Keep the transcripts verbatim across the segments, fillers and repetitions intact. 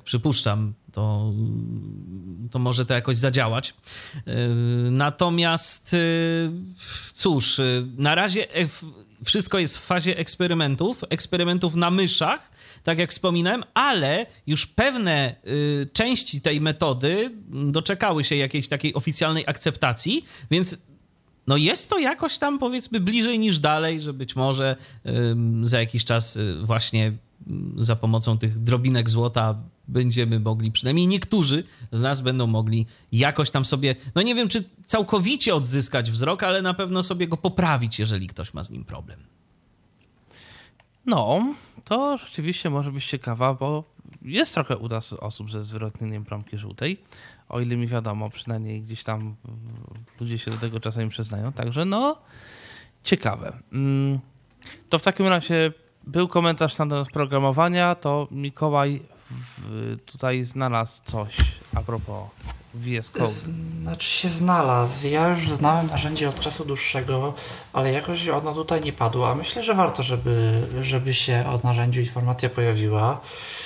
przypuszczam, to, to może to jakoś zadziałać. Natomiast cóż, na razie wszystko jest w fazie eksperymentów, eksperymentów na myszach, tak jak wspominałem, ale już pewne y, części tej metody doczekały się jakiejś takiej oficjalnej akceptacji, więc no jest to jakoś tam, powiedzmy, bliżej niż dalej, że być może y, za jakiś czas y, właśnie y, za pomocą tych drobinek złota będziemy mogli, przynajmniej niektórzy z nas będą mogli jakoś tam sobie, no nie wiem, czy całkowicie odzyskać wzrok, ale na pewno sobie go poprawić, jeżeli ktoś ma z nim problem. No, to rzeczywiście może być ciekawa, bo jest trochę u nas osób ze zwyrodnieniem plamki żółtej, o ile mi wiadomo, przynajmniej gdzieś tam ludzie się do tego czasami przyznają, także no, ciekawe. To w takim razie był komentarz na temat programowania, to Mikołaj w, tutaj znalazł coś a propos V S Code. Znaczy się znalazł. Ja już znałem narzędzie od czasu dłuższego, ale jakoś ono tutaj nie padło, a myślę, że warto, żeby, żeby się o narzędziu informacja pojawiła,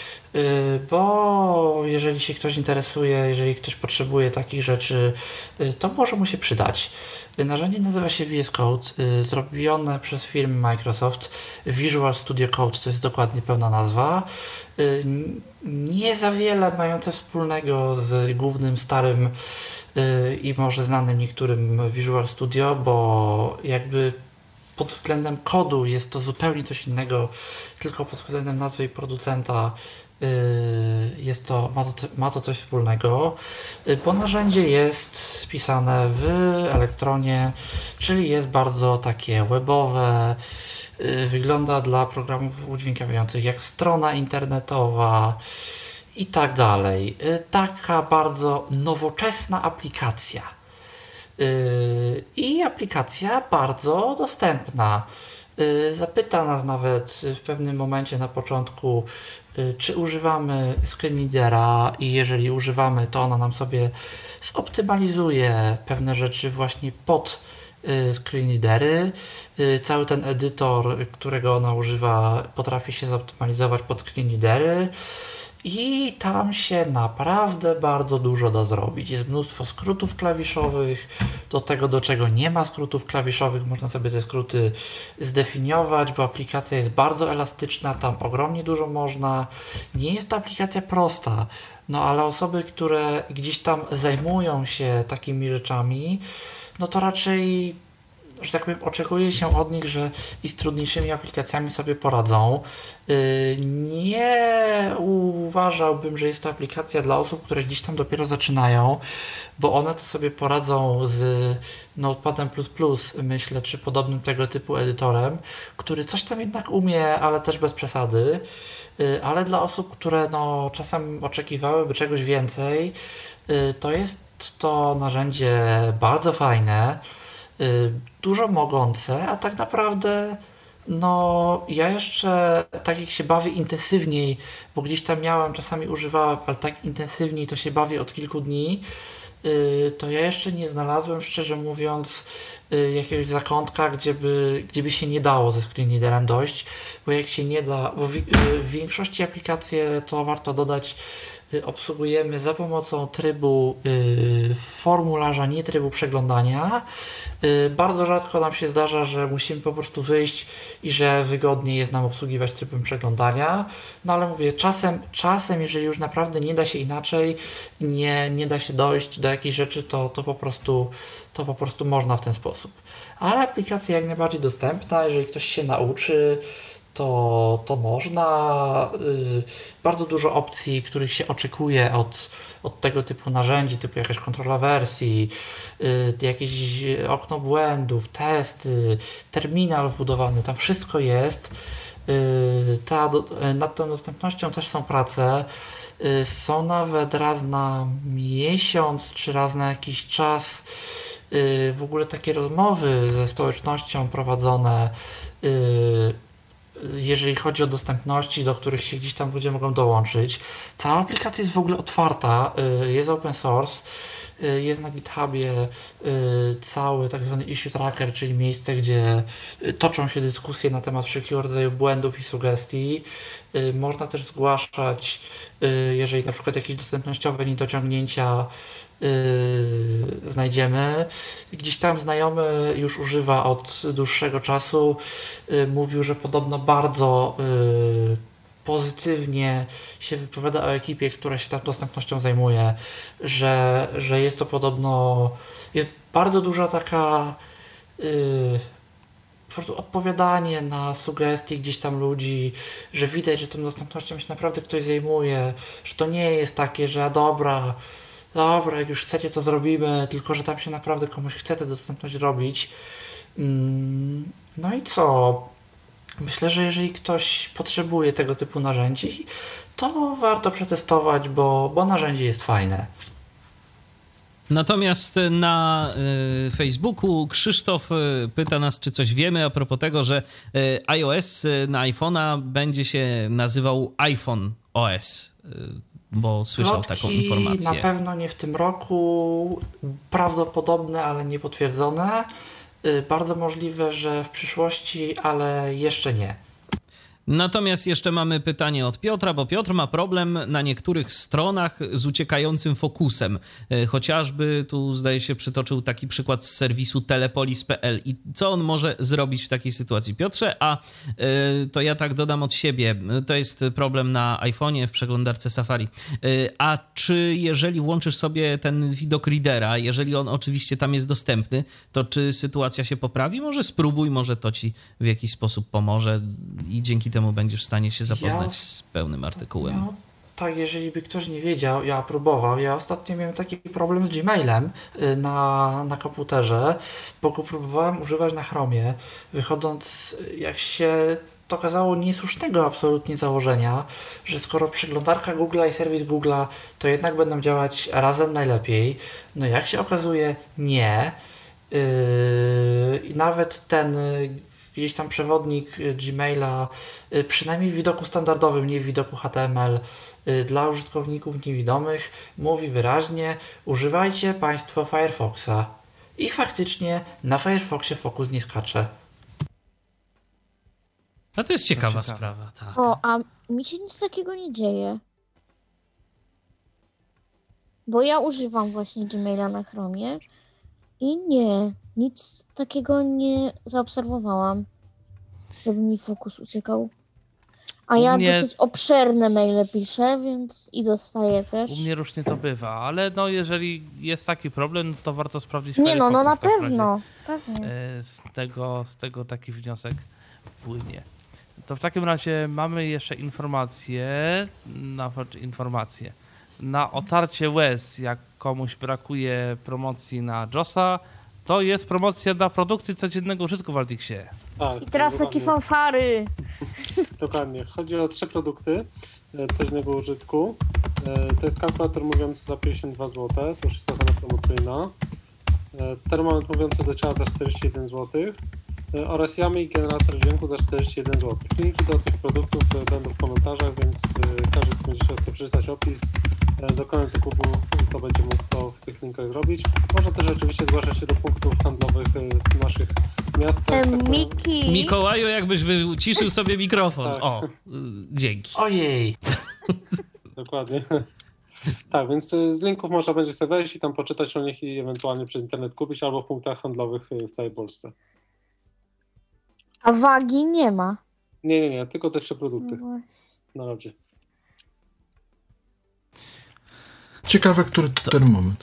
bo jeżeli się ktoś interesuje, jeżeli ktoś potrzebuje takich rzeczy, to może mu się przydać. Narzędzie nazywa się V S Code, zrobione przez firmę Microsoft. Visual Studio Code to jest dokładnie pełna nazwa. Nie za wiele mające wspólnego z głównym, starym i może znanym niektórym Visual Studio, bo jakby pod względem kodu jest to zupełnie coś innego, tylko pod względem nazwy i producenta jest to, ma to, ma to coś wspólnego, bo narzędzie jest pisane w Elektronie, czyli jest bardzo takie webowe, wygląda dla programów udźwiękawiających jak strona internetowa i tak dalej. Taka bardzo nowoczesna aplikacja. I aplikacja bardzo dostępna. Zapyta nas nawet w pewnym momencie na początku, czy używamy screenreadera i jeżeli używamy, to ona nam sobie zoptymalizuje pewne rzeczy właśnie pod screenreadery. Cały ten edytor, którego ona używa, potrafi się zoptymalizować pod screenreadery. I tam się naprawdę bardzo dużo da zrobić. Jest mnóstwo skrótów klawiszowych. Do tego, do czego nie ma skrótów klawiszowych, można sobie te skróty zdefiniować, bo aplikacja jest bardzo elastyczna, tam ogromnie dużo można. Nie jest to aplikacja prosta, no ale osoby, które gdzieś tam zajmują się takimi rzeczami, no to raczej, że tak powiem, oczekuje się od nich, że i z trudniejszymi aplikacjami sobie poradzą. Nie uważałbym, że jest to aplikacja dla osób, które gdzieś tam dopiero zaczynają, bo one to sobie poradzą z Notepadem plus plus, myślę, czy podobnym tego typu edytorem, który coś tam jednak umie, ale też bez przesady. Ale dla osób, które no, czasem oczekiwałyby czegoś więcej, to jest to narzędzie bardzo fajne, dużo mogące, a tak naprawdę no ja jeszcze tak jak się bawię intensywniej, bo gdzieś tam miałem, czasami używałem, ale tak intensywniej to się bawię od kilku dni, to ja jeszcze nie znalazłem, szczerze mówiąc, jakiegoś zakątka, gdzie by, gdzie by się nie dało ze screenreaderem dojść, bo jak się nie da, bo w, w większości aplikacji, to warto dodać, obsługujemy za pomocą trybu y, formularza, nie trybu przeglądania. Y, bardzo rzadko nam się zdarza, że musimy po prostu wyjść i że wygodniej jest nam obsługiwać trybem przeglądania. No ale mówię, czasem, czasem jeżeli już naprawdę nie da się inaczej, nie, nie da się dojść do jakiejś rzeczy, to, to, po prostu, to po prostu można w ten sposób. Ale aplikacja jak najbardziej dostępna, jeżeli ktoś się nauczy, to, to można. Yy, bardzo dużo opcji, których się oczekuje od, od tego typu narzędzi, typu jakaś kontrola wersji, yy, jakieś okno błędów, testy, terminal wbudowany, tam wszystko jest. Yy, ta, do, nad tą dostępnością też są prace. Yy, są nawet raz na miesiąc, czy raz na jakiś czas yy, w ogóle takie rozmowy ze społecznością prowadzone, yy, jeżeli chodzi o dostępności, do których się gdzieś tam ludzie mogą dołączyć. Cała aplikacja jest w ogóle otwarta, jest open source, Jest na GitHubie cały tak zwany issue tracker, czyli miejsce, gdzie toczą się dyskusje na temat wszelkiego rodzaju błędów i sugestii. Można też zgłaszać, jeżeli na przykład jakieś dostępnościowe niedociągnięcia Yy, znajdziemy. Gdzieś tam znajomy już używa od dłuższego czasu. Yy, mówił, że podobno bardzo yy, pozytywnie się wypowiada o ekipie, która się tą dostępnością zajmuje, że, że jest to podobno, jest bardzo duża taka yy, po prostu odpowiadanie na sugestie gdzieś tam ludzi, że widać, że tą dostępnością się naprawdę ktoś zajmuje, że to nie jest takie, że a dobra, dobra, jak już chcecie, to zrobimy, tylko że tam się naprawdę komuś chce tę dostępność robić. No i co? Myślę, że jeżeli ktoś potrzebuje tego typu narzędzi, to warto przetestować, bo, bo narzędzie jest fajne. Natomiast na y, Facebooku Krzysztof y, pyta nas, czy coś wiemy a propos tego, że y, iOS na iPhone'a będzie się nazywał iPhone O S. Y, bo słyszał Plotki taką informację. Na pewno nie w tym roku, prawdopodobne, ale niepotwierdzone. Bardzo możliwe, że w przyszłości, ale jeszcze nie. Natomiast jeszcze mamy pytanie od Piotra, bo Piotr ma problem na niektórych stronach z uciekającym fokusem. Chociażby tu, zdaje się, przytoczył taki przykład z serwisu telepolis kropka p l. I co on może zrobić w takiej sytuacji? Piotrze, a y, to ja tak dodam od siebie. To jest problem na iPhone'ie w przeglądarce Safari. Y, a czy jeżeli włączysz sobie ten widok readera, jeżeli on oczywiście tam jest dostępny, to czy sytuacja się poprawi? Może spróbuj, może to ci w jakiś sposób pomoże i dzięki temu będziesz w stanie się zapoznać ja, z pełnym artykułem. No, tak, jeżeli by ktoś nie wiedział, ja próbował. Ja ostatnio miałem taki problem z Gmailem na, na komputerze, bo go próbowałem używać na Chromie, wychodząc, jak się to okazało, niesłusznego absolutnie założenia, że skoro przeglądarka Google'a i serwis Google'a to jednak będą działać razem najlepiej. No jak się okazuje, nie. Yy, I nawet ten gdzieś tam przewodnik Gmaila, przynajmniej w widoku standardowym, nie w widoku H T M L, dla użytkowników niewidomych, mówi wyraźnie: używajcie Państwo Firefoxa. I faktycznie na Firefoxie fokus nie skacze. A to jest ciekawa to sprawa. Tak. O, a mi się nic takiego nie dzieje. Bo ja używam właśnie Gmaila na Chromie i nie, nic takiego nie zaobserwowałam, żeby mi fokus uciekał. A ja mnie... dosyć obszerne maile piszę, więc i dostaję też. U mnie różnie to bywa, ale no jeżeli jest taki problem, to warto sprawdzić. Nie no, no na pewno. pewnie. Z tego, z tego taki wniosek płynie. To w takim razie mamy jeszcze informacje, na informacje. Na otarcie łez, jak komuś brakuje promocji na JOSa, to jest promocja dla produkcji codziennego użytku w Altixie. Tak, i teraz takie fanfary. Dokładnie. Chodzi o trzy produkty codziennego użytku. To jest kalkulator mówiący za pięćdziesiąt dwa złote, to już jest ta cena promocyjna. Termometr mówiący do ciała za czterdzieści jeden złotych oraz Yami generator dźwięku za czterdzieści jeden złotych. Linki do tych produktów będą w komentarzach, więc każdy, kto będzie chciał sobie przeczytać opis, dokonać zakupu, to będzie mógł to w tych linkach zrobić. Można też oczywiście zgłaszać się do punktów handlowych z naszych miast. Tak Miki. Mikołaju, jakbyś wyciszył sobie mikrofon. Tak. O, dzięki. Ojej. Dokładnie. Tak, więc z linków można będzie sobie wejść i tam poczytać o nich i ewentualnie przez internet kupić albo w punktach handlowych w całej Polsce. A wagi nie ma. Nie, nie, nie, tylko te trzy produkty. No na razie. Ciekawe, który to termometr.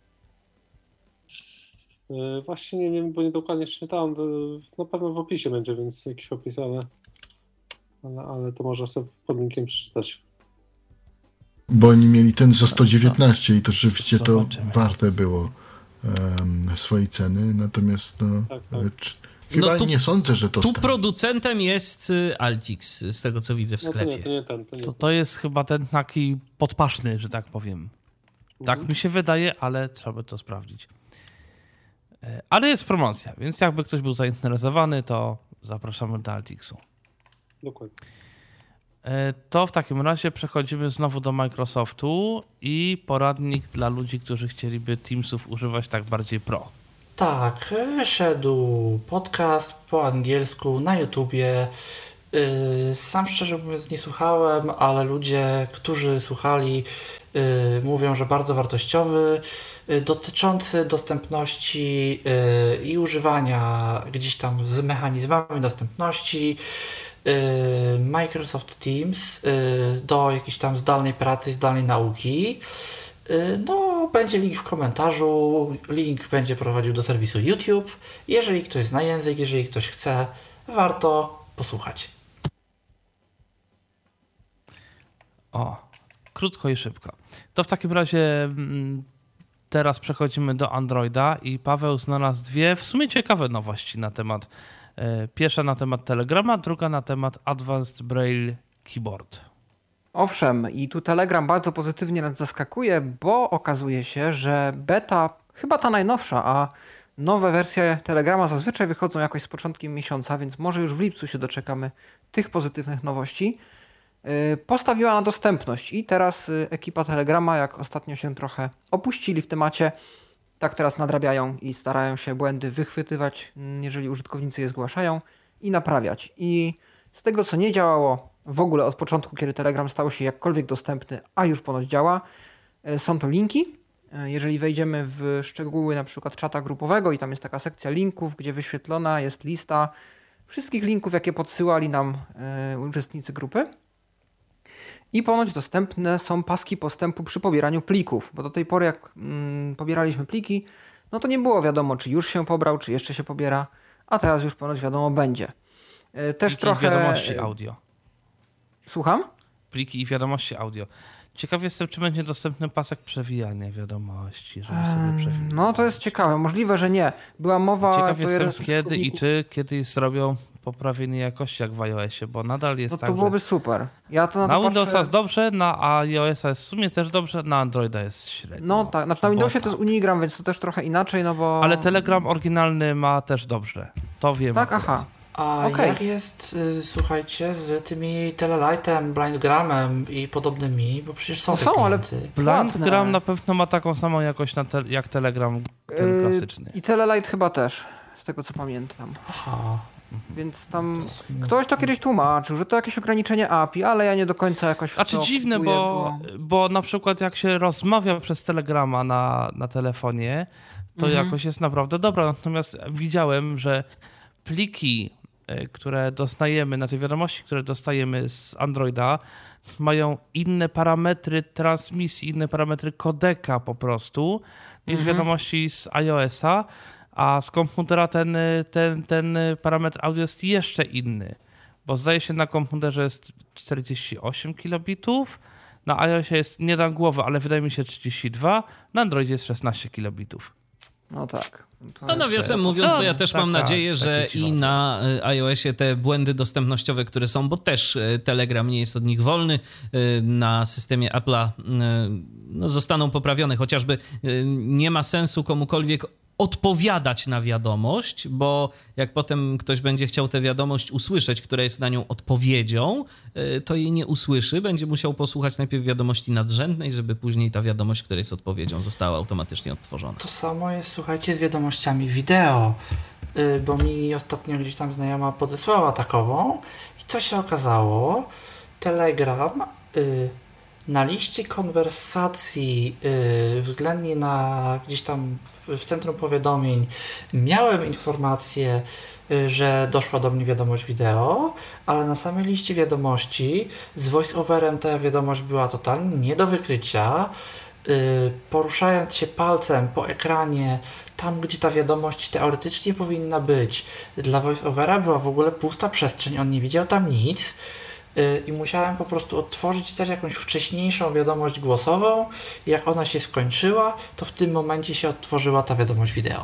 Yy, właśnie nie wiem, bo nie dokładnie czytałem. Na pewno w opisie będzie, więc jakiś opis, ale, ale, ale to można sobie pod linkiem przeczytać. Bo oni mieli ten za sto dziewiętnaście i to rzeczywiście to Zobaczymy. warte było um, swojej ceny, natomiast no, Tak, tak. Czy, chyba No tu- nie sądzę, że to Tu tam. producentem jest y, Altix, z tego co widzę w No to sklepie. nie, to nie ten. To nie To, ten. to jest chyba ten taki podpaszny, że tak powiem. Tak Mhm. mi się wydaje, ale trzeba by to sprawdzić. E, Ale jest promocja, więc jakby ktoś był zainteresowany, to zapraszamy do Altixu. Dokładnie. To w takim razie przechodzimy znowu do Microsoftu i poradnik dla ludzi, którzy chcieliby Teamsów używać tak bardziej pro. Tak, wyszedł podcast po angielsku na YouTubie. Sam szczerze mówiąc nie słuchałem, ale ludzie, którzy słuchali, mówią, że bardzo wartościowy, dotyczący dostępności i używania gdzieś tam z mechanizmami dostępności Microsoft Teams do jakiejś tam zdalnej pracy, zdalnej nauki. No, będzie link w komentarzu, link będzie prowadził do serwisu YouTube. Jeżeli ktoś zna język, jeżeli ktoś chce, warto posłuchać. O, krótko i szybko. To w takim razie mm, teraz przechodzimy do Androida i Paweł znalazł dwie w sumie ciekawe nowości na temat, e, pierwsza na temat Telegrama, druga na temat Advanced Braille Keyboard. Owszem, i tu Telegram bardzo pozytywnie nas zaskakuje, bo okazuje się, że beta, chyba ta najnowsza, a nowe wersje Telegrama zazwyczaj wychodzą jakoś z początkiem miesiąca, więc może już w lipcu się doczekamy tych pozytywnych nowości, postawiła na dostępność i teraz ekipa Telegrama, jak ostatnio się trochę opuścili w temacie, tak teraz nadrabiają i starają się błędy wychwytywać, jeżeli użytkownicy je zgłaszają, i naprawiać. I z tego, co nie działało w ogóle od początku, kiedy Telegram stał się jakkolwiek dostępny, a już ponoć działa, są to linki. Jeżeli wejdziemy w szczegóły na przykład czata grupowego i tam jest taka sekcja linków, gdzie wyświetlona jest lista wszystkich linków, jakie podsyłali nam y, uczestnicy grupy. I ponoć dostępne są paski postępu przy pobieraniu plików, bo do tej pory jak mm, pobieraliśmy pliki, no to nie było wiadomo, czy już się pobrał, czy jeszcze się pobiera, a teraz już ponoć wiadomo będzie. Y, też Pliki trochę... i wiadomości audio. Słucham? Pliki i wiadomości audio. Ciekaw jestem, czy będzie dostępny pasek przewijania wiadomości, żeby sobie przewijać. No to jest ciekawe, możliwe, że nie. Była mowa... Ciekaw jestem jeden z kiedy i użytkowników- czy kiedyś zrobią poprawienie jakości jak w iOSie, bo nadal jest No to tak, byłoby że super. Ja to na, na to Windowsa patrzę... jest dobrze, na iOSa jest w sumie też dobrze, na Androida jest średnio. No tak, znaczy na Bo Windowsie tak. to jest Unigram, więc to też trochę inaczej, no bo... Ale Telegram oryginalny ma też dobrze. To wiem. Tak, akurat. aha. A Okej. jak jest, y, słuchajcie, z tymi Telelightem, Blindgramem i podobnymi, bo przecież są No te są, ale- klienty. Płatne. Blindgram na pewno ma taką samą jakość na te, jak Telegram, ten Yy, klasyczny. I Telelight chyba też, z tego co pamiętam. Aha. Więc tam ktoś to kiedyś tłumaczył, że to jakieś ograniczenie A P I, ale ja nie do końca jakoś w A czy to dziwne, wpłyję, bo, bo na przykład jak się rozmawia przez Telegrama na, na telefonie, to Mhm. jakość jest naprawdę dobra. Natomiast widziałem, że pliki, e, które dostajemy, na te wiadomości, które dostajemy z Androida, mają inne parametry transmisji, inne parametry kodeka po prostu, niż Mhm. wiadomości z iOS-a, a z komputera ten, ten, ten parametr audio jest jeszcze inny, bo zdaje się na komputerze jest czterdzieści osiem kilobitów, na iOSie jest, nie dam głowy, ale wydaje mi się trzydzieści dwa, na Androidzie jest szesnaście kilobitów. No tak. To No nawiasem jest- mówiąc, to ja No, też taka- mam nadzieję, że takie i dziwactwo. na y, iOSie te błędy dostępnościowe, które są, bo też y, Telegram nie jest od nich wolny, y, na systemie Apple'a y, no, zostaną poprawione. Chociażby y, nie ma sensu komukolwiek odpowiadać na wiadomość, bo jak potem ktoś będzie chciał tę wiadomość usłyszeć, która jest na nią odpowiedzią, y, to jej nie usłyszy. Będzie musiał posłuchać najpierw wiadomości nadrzędnej, żeby później ta wiadomość, która jest odpowiedzią, została automatycznie odtworzona. To samo jest, słuchajcie, z wiadomościami wideo, y, bo mi ostatnio gdzieś tam znajoma podesłała takową i co się okazało? Telegram y, na liście konwersacji y, względnie na gdzieś tam w centrum powiadomień miałem informację, y, że doszła do mnie wiadomość wideo, ale na samej liście wiadomości z voice-overem ta wiadomość była totalnie nie do wykrycia. Y, poruszając się palcem po ekranie, tam gdzie ta wiadomość teoretycznie powinna być, dla voice-overa była w ogóle pusta przestrzeń, on nie widział tam nic y, i musiałem po prostu odtworzyć też jakąś wcześniejszą wiadomość głosową. Jak ona się skończyła, to w tym momencie się odtworzyła ta wiadomość wideo.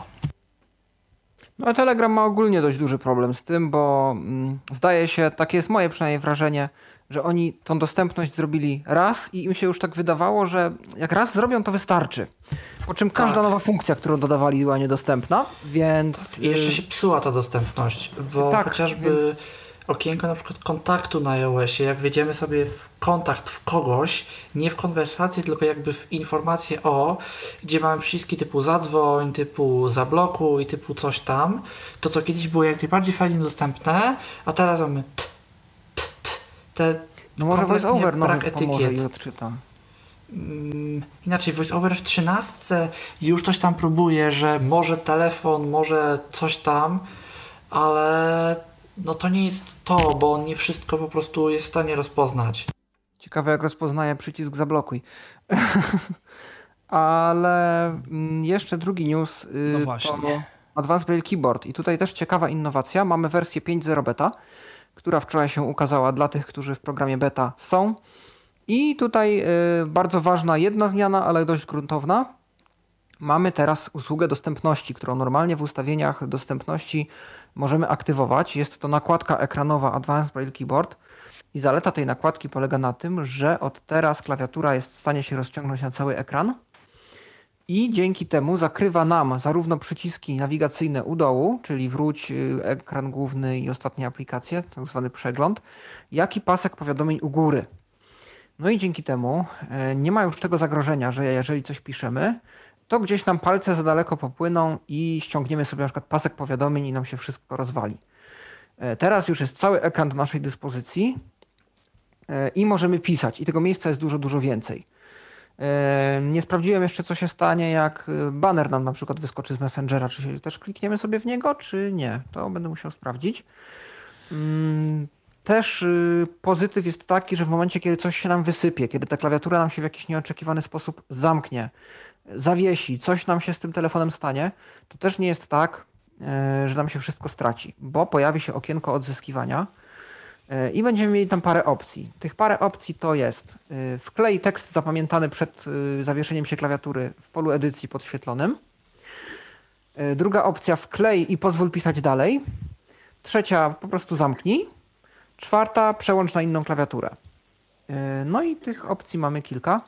No, Telegram ma ogólnie dość duży problem z tym, bo mm, zdaje się, takie jest moje przynajmniej wrażenie, że oni tą dostępność zrobili raz i im się już tak wydawało, że jak raz zrobią, to wystarczy. Po czym każda Tak. nowa funkcja, którą dodawali, była niedostępna, więc... I jeszcze y, się psuła ta dostępność, bo tak, chociażby więc- okienko na przykład kontaktu na iOSie, jak wejdziemy sobie w kontakt w kogoś, nie w konwersację, tylko jakby w informację o, gdzie mamy przyciski typu zadzwoń, typu zablokuj, typu coś tam, to to kiedyś było jak najbardziej fajnie dostępne, a teraz mamy t, t, t, te No może kompletnie VoiceOver brak nowy pomoże etykiet. i odczyta. Mm, Inaczej, VoiceOver w trzynastce już coś tam próbuje, że może telefon, może coś tam, ale no to nie jest to, bo on nie wszystko po prostu jest w stanie rozpoznać. Ciekawe, jak rozpoznaje przycisk zablokuj. Ale mm, jeszcze drugi news y, No właśnie. to Advanced Braille Keyboard. I tutaj też ciekawa innowacja. Mamy wersję pięć zero beta, która wczoraj się ukazała dla tych, którzy w programie beta są. I tutaj y, bardzo ważna jedna zmiana, ale dość gruntowna. Mamy teraz usługę dostępności, którą normalnie w ustawieniach dostępności możemy aktywować. Jest to nakładka ekranowa Advanced Braille Keyboard. I zaleta tej nakładki polega na tym, że od teraz klawiatura jest w stanie się rozciągnąć na cały ekran i dzięki temu zakrywa nam zarówno przyciski nawigacyjne u dołu, czyli wróć, y, ekran główny i ostatnie aplikacje, tak zwany przegląd, jak i pasek powiadomień u góry. No i dzięki temu e, nie ma już tego zagrożenia, że jeżeli coś piszemy, to gdzieś nam palce za daleko popłyną i ściągniemy sobie na przykład pasek powiadomień i nam się wszystko rozwali. E, Teraz już jest cały ekran do naszej dyspozycji e, i możemy pisać i tego miejsca jest dużo, dużo więcej. E, Nie sprawdziłem jeszcze, co się stanie, jak e, baner nam na przykład wyskoczy z Messengera, czy się też klikniemy sobie w niego, czy nie. To będę musiał sprawdzić. Mm, Też y, pozytyw jest taki, że w momencie, kiedy coś się nam wysypie, kiedy ta klawiatura nam się w jakiś nieoczekiwany sposób zamknie, zawiesi, coś nam się z tym telefonem stanie, to też nie jest tak, y, że nam się wszystko straci, bo pojawi się okienko odzyskiwania y, i będziemy mieli tam parę opcji. Tych parę opcji to jest y, wklej tekst zapamiętany przed y, zawieszeniem się klawiatury w polu edycji podświetlonym. Y, Druga opcja wklej i pozwól pisać dalej. Trzecia po prostu zamknij. Czwarta, przełącz na inną klawiaturę. Yy, No i tych opcji mamy kilka.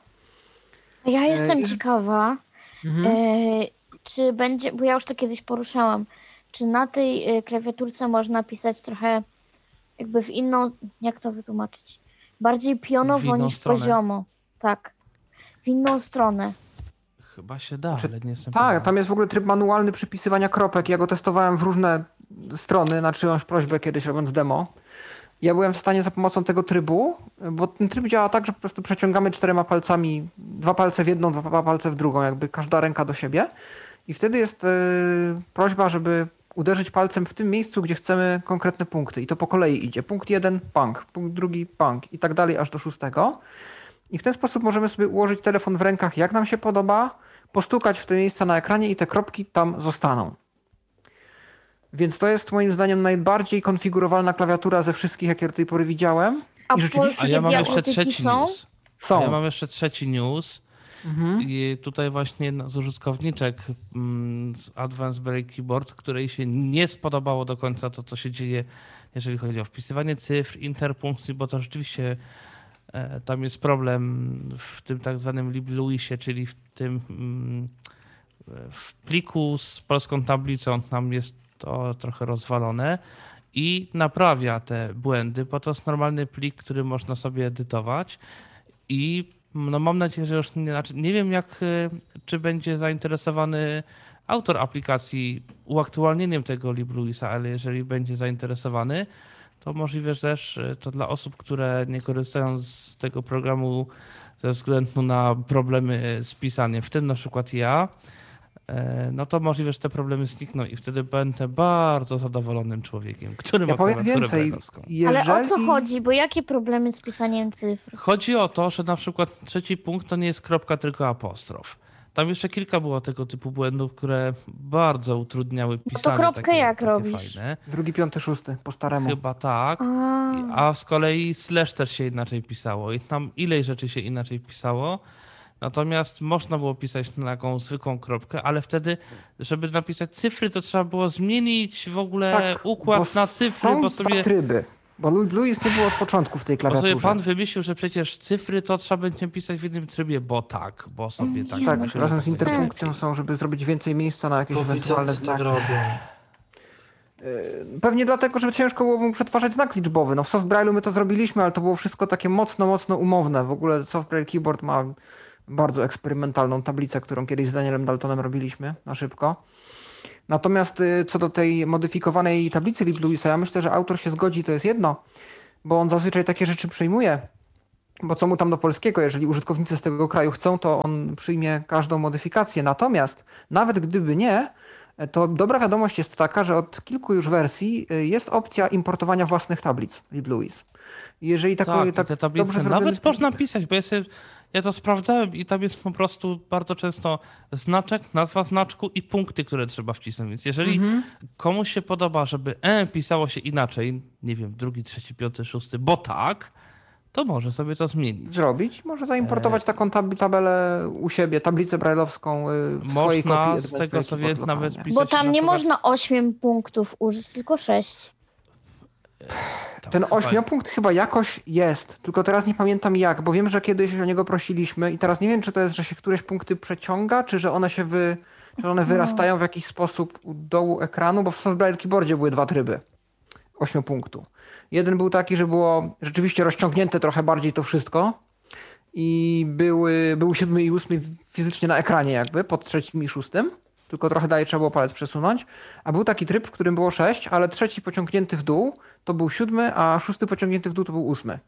A ja jestem i- ciekawa, Mhm. e, czy będzie, bo ja już to kiedyś poruszałam, czy na tej e, klawiaturce można pisać trochę jakby w inną, jak to wytłumaczyć, bardziej W pionowo inną niż stronę. poziomo. Tak, w inną stronę. Chyba się da, ale nie jestem Tak, pewien. tam jest w ogóle tryb manualny przypisywania kropek. Ja go testowałem w różne strony na czyjąś prośbę kiedyś robiąc demo. Ja byłem w stanie za pomocą tego trybu, bo ten tryb działa tak, że po prostu przeciągamy czterema palcami, dwa palce w jedną, dwa palce w drugą, jakby każda ręka do siebie. I wtedy jest yy, prośba, żeby uderzyć palcem w tym miejscu, gdzie chcemy konkretne punkty. I to po kolei idzie. Punkt jeden, punk. Punkt drugi, punk. I tak dalej aż do szóstego. I w ten sposób możemy sobie ułożyć telefon w rękach, jak nam się podoba, postukać w te miejsca na ekranie i te kropki tam zostaną. Więc to jest moim zdaniem najbardziej konfigurowalna klawiatura ze wszystkich, jakie do tej pory widziałem. A I rzeczywiście A polskie ja mam jeszcze diagnostyki trzeci są? news. są. Ja mam jeszcze trzeci news. Mhm. I tutaj właśnie jedna z użytkowniczek mm, z Advanced Braille Keyboard, której się nie spodobało do końca to, co się dzieje, jeżeli chodzi o wpisywanie cyfr, interpunkcji, bo to rzeczywiście e, tam jest problem w tym tak zwanym LibLouisie, czyli w tym mm, w pliku z polską tablicą tam jest to trochę rozwalone i naprawia te błędy, bo to jest normalny plik, który można sobie edytować i no mam nadzieję, że już nie, znaczy nie wiem jak, y, czy będzie zainteresowany autor aplikacji uaktualnieniem tego LibLouisa, ale jeżeli będzie zainteresowany, to możliwe, że też y, to dla osób, które nie korzystają z tego programu ze względu na problemy z pisaniem, w tym na przykład ja, e, no to możliwe, że te problemy znikną i wtedy będę bardzo zadowolonym człowiekiem, który Ja ma powiem klawiaturę więcej. brajlowską. Ale o co Jeżeli- chodzi? Bo jakie problemy z pisaniem cyfr? Chodzi o to, że na przykład trzeci punkt to nie jest kropka, tylko apostrof. Tam jeszcze kilka było tego typu błędów, które bardzo utrudniały pisanie. kropkę takie, jak takie robisz? Fajne. Drugi, piąty, szósty, po staremu. Chyba tak. A, A z kolei slash też się inaczej pisało i tam ileś rzeczy się inaczej pisało. Natomiast można było pisać na taką zwykłą kropkę, ale wtedy, żeby napisać cyfry, to trzeba było zmienić w ogóle Tak, układ bo na cyfry, są bo dwa sobie, tryby. Bo Louis nie było od początku w tej bo sobie klawiaturze. pan wymyślił, że przecież cyfry to trzeba będzie pisać w jednym trybie, bo tak, bo sobie tak. Nie, Tak, no się razem z bez interpunkcją są, żeby zrobić więcej miejsca na jakieś Bo ewentualne widzący tak znaki. robią. Pewnie dlatego, że ciężko było mu przetwarzać znak liczbowy. No w SoftBraille'u my to zrobiliśmy, ale to było wszystko takie mocno, mocno umowne. W ogóle SoftBraille Keyboard ma bardzo eksperymentalną tablicę, którą kiedyś z Danielem Daltonem robiliśmy na szybko. Natomiast co do tej modyfikowanej tablicy LibLouisa, ja myślę, że autor się zgodzi, to jest jedno, bo on zazwyczaj takie rzeczy przyjmuje. Bo co mu tam do polskiego, jeżeli użytkownicy z tego kraju chcą, to on przyjmie każdą modyfikację. Natomiast nawet gdyby nie, to dobra wiadomość jest taka, że od kilku już wersji jest opcja importowania własnych tablic LibLouis. Jeżeli tak, tak, tak te tablice dobrze nawet zrobiony... można pisać, bo ja, sobie, ja to sprawdzałem i tam jest po prostu bardzo często znaczek, nazwa znaczku i punkty, które trzeba wcisnąć. Więc jeżeli mhm. komuś się podoba, żeby E pisało się inaczej, nie wiem, drugi, trzeci, piąty, szósty, bo tak, to może sobie to zmienić. Zrobić. Może zaimportować taką tab- tabelę u siebie, tablicę brajlowską w można swojej kopii. Można z tego co wiem nawet pisać. Bo tam nie przykład... można osiem punktów użyć, tylko sześć. Ten ośmiopunkt chyba jakoś jest, tylko teraz nie pamiętam jak, bo wiem, że kiedyś o niego prosiliśmy i teraz nie wiem, czy to jest, że się któreś punkty przeciąga, czy że one się wy, czy one wyrastają w jakiś sposób u dołu ekranu, bo w SoftBraille Keyboardzie były dwa tryby ośmiopunktu. Jeden był taki, że było rzeczywiście rozciągnięte trochę bardziej to wszystko i były, był siódmy i ósmy fizycznie na ekranie jakby, pod trzecim i szóstym, tylko trochę dalej trzeba było palec przesunąć, a był taki tryb, w którym było sześć, ale trzeci pociągnięty w dół to był siódmy, a szósty pociągnięty w dół to był ósmy.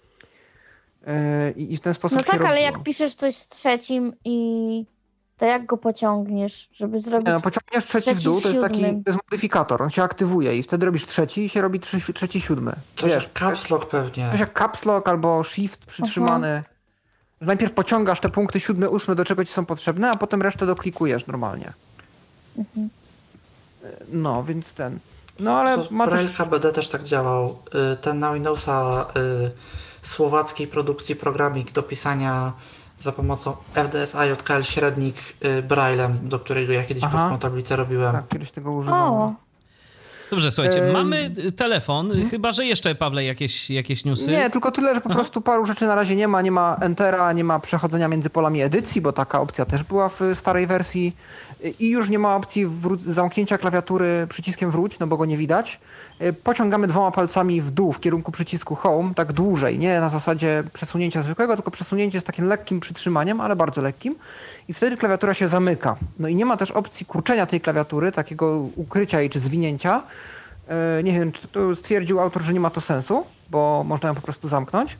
I w ten sposób No się tak, ale robiło. jak piszesz coś z trzecim i to jak go pociągniesz, żeby zrobić... Nie, no, pociągniesz trzeci, trzeci w dół, to jest taki to jest modyfikator, on się aktywuje i wtedy robisz trzeci i się robi trzeci, trzeci siódmy. Coś jak caps lock pewnie. Coś jak caps lock albo shift przytrzymany. Aha. Najpierw pociągasz te punkty siódmy, ósmy, do czego ci są potrzebne, a potem resztę doklikujesz normalnie. Mhm. No, więc ten... No ale to ma Braille też... H B D też tak działał. Ten na Windowsa słowackiej produkcji programik do pisania za pomocą F D S A J K L średnik Braillem, do którego ja kiedyś Aha. polską tablicę robiłem. Tak, kiedyś tego używałem. Dobrze, słuchajcie, mamy telefon, hmm? chyba że jeszcze, Pawle, jakieś, jakieś newsy? Nie, tylko tyle, że po Aha. prostu paru rzeczy na razie nie ma. Nie ma Entera, nie ma przechodzenia między polami edycji, bo taka opcja też była w starej wersji. I już nie ma opcji wró- zamknięcia klawiatury przyciskiem wróć, no bo go nie widać. Pociągamy dwoma palcami w dół w kierunku przycisku Home, tak dłużej, nie na zasadzie przesunięcia zwykłego, tylko przesunięcie z takim lekkim przytrzymaniem, ale bardzo lekkim. I wtedy klawiatura się zamyka. No i nie ma też opcji kurczenia tej klawiatury, takiego ukrycia jej czy zwinięcia. Nie wiem, czy to stwierdził autor, że nie ma to sensu, bo można ją po prostu zamknąć.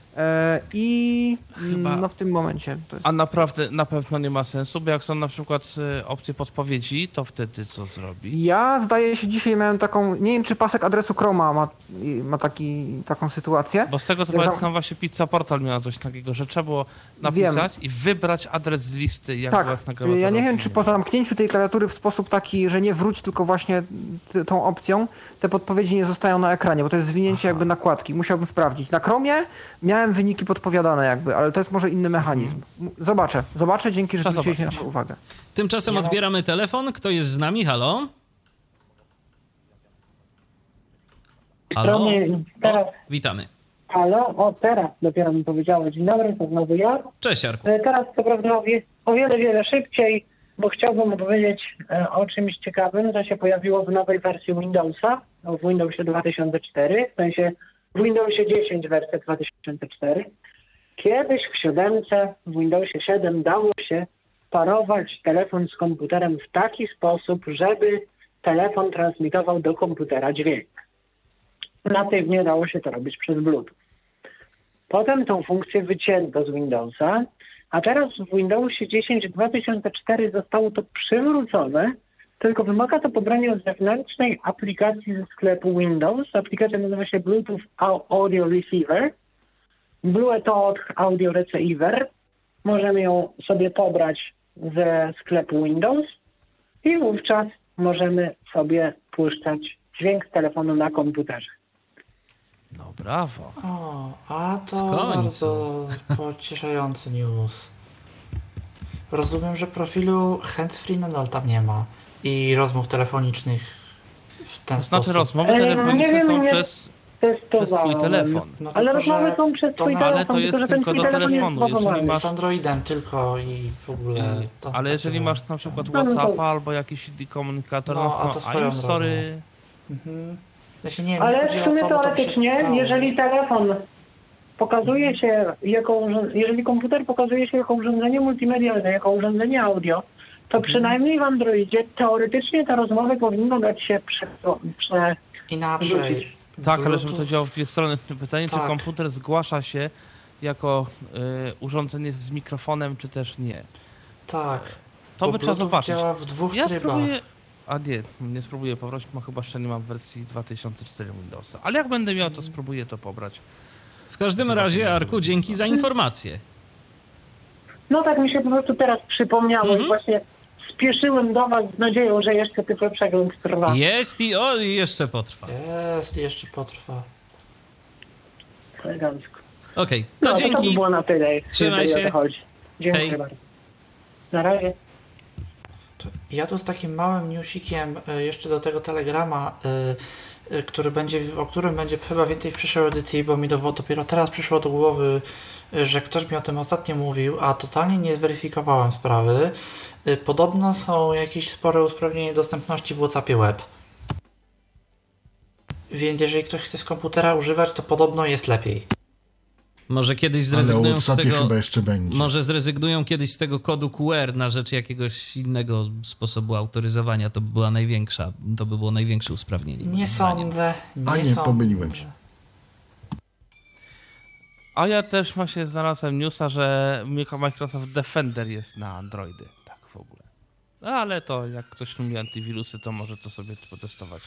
I Chyba. no w tym momencie to jest... A naprawdę na pewno nie ma sensu, bo jak są na przykład opcje podpowiedzi, to wtedy co zrobi? Ja zdaje się dzisiaj miałem taką, nie wiem czy pasek adresu Chroma ma, ma taki, taką sytuację. Bo z tego co pamiętam zam... właśnie Pizza Portal miała coś takiego, że trzeba było napisać wiem. i wybrać adres z listy. Jak tak, jak ja nie wiem czy po zamknięciu tej klawiatury w sposób taki, że nie wróć, tylko właśnie t- tą opcją, te podpowiedzi nie zostają na ekranie, bo to jest zwinięcie Aha. jakby nakładki. Musiałbym sprawdzić. Na Chromie miałem wyniki podpowiadane jakby, ale to jest może inny mechanizm. Zobaczę, zobaczę, dzięki, że zwróciłeś na to uwagę. Tymczasem ja. odbieramy telefon. Kto jest z nami? Halo? Halo? Teraz. O, witamy. Halo? O, teraz dopiero mi powiedziałeś. Dzień dobry, to znowu ja. Cześć, Jarku. Teraz co prawda o, wie, o wiele, wiele szybciej, bo chciałbym opowiedzieć e, o czymś ciekawym, co się pojawiło w nowej wersji Windowsa, w Windowsie dwa tysiące cztery, w sensie w Windowsie dziesięć wersja dwa tysiące cztery. Kiedyś w siódemce, w Windowsie siedem dało się parować telefon z komputerem w taki sposób, żeby telefon transmitował do komputera dźwięk. Natywnie dało się to robić przez Bluetooth. Potem tą funkcję wycięto z Windowsa, a teraz w Windowsie dziesięć dwa tysiące cztery zostało to przywrócone, tylko wymaga to pobrania zewnętrznej aplikacji ze sklepu Windows. Aplikacja nazywa się Bluetooth Audio Receiver. Bluetooth Audio Receiver. Możemy ją sobie pobrać ze sklepu Windows i wówczas możemy sobie puszczać dźwięk z telefonu na komputerze. No brawo. O, a to bardzo pocieszający news. Rozumiem, że profilu hands-free nadal tam nie ma i rozmów telefonicznych w ten to sposób. Znaczy rozmowy telefoniczne są nie, przez, przez twój telefon. No ale rozmowy są przez twój telefon. Ale to jest tylko, tylko do telefonu. Jeżeli masz... Z Androidem tylko i w ogóle... To, ale jeżeli masz na przykład WhatsAppa albo jakiś inny komunikator, no, no, a to I'm sorry... Mhm. Ja się nie wiem, Ale chodzi w o sumie to, bo to by się teoretycznie, dało. jeżeli telefon pokazuje się jako urząd- jeżeli komputer pokazuje się jako urządzenie multimedialne, jako urządzenie audio, to przynajmniej w Androidzie teoretycznie te rozmowy powinno dać się prze, prze, Inaczej. rzucić. Tak, ale żeby to Bluetooth- działało w dwie strony. Pytanie, Tak. czy komputer zgłasza się jako y, urządzenie z mikrofonem, czy też nie. Tak. To Bo by trzeba Bluetooth zobaczyć. działa w dwóch Ja trybach. spróbuję... A nie, nie spróbuję pobrać, bo chyba jeszcze nie mam wersji dwa tysiące cztery Windowsa. Ale jak będę miał, to spróbuję to pobrać. W każdym Zobaczymy, razie, jak to Arku, wygląda. dzięki za informację. No tak mi się po prostu teraz przypomniało Mhm. i właśnie spieszyłem do was z nadzieją, że jeszcze tylko przegląd trwa. Jest i o, i jeszcze potrwa. Jest, jeszcze potrwa. Elegancko. Okej, to No to, to by dzięki. było na tyle, Trzymaj jeżeli się. o to chodzi. Dziękuję Hej. bardzo. Na razie. To ja tu z takim małym newsikiem y, jeszcze do tego telegrama, y, y, który będzie, o którym będzie chyba więcej w przyszłej edycji, bo mi do, dopiero teraz przyszło do głowy, y, że ktoś mi o tym ostatnio mówił, a totalnie nie zweryfikowałem sprawy. Y, Podobno są jakieś spore usprawnienie dostępności w WhatsAppie Web. Więc jeżeli ktoś chce z komputera używać, to podobno jest lepiej. Może kiedyś Ale o zrezygnują z WhatsAppie tego. chyba jeszcze będzie. Może zrezygnują kiedyś z tego kodu Q R na rzecz jakiegoś innego sposobu autoryzowania. To by była największa, to by było największe usprawnienie. Nie moim zdaniem. sądzę. Nie A nie, sądzę. pomyliłem się. A ja też właśnie znalazłem newsa, że Microsoft Defender jest na Androidy. Tak w ogóle. No, ale to jak ktoś lubi antywirusy, to może to sobie potestować.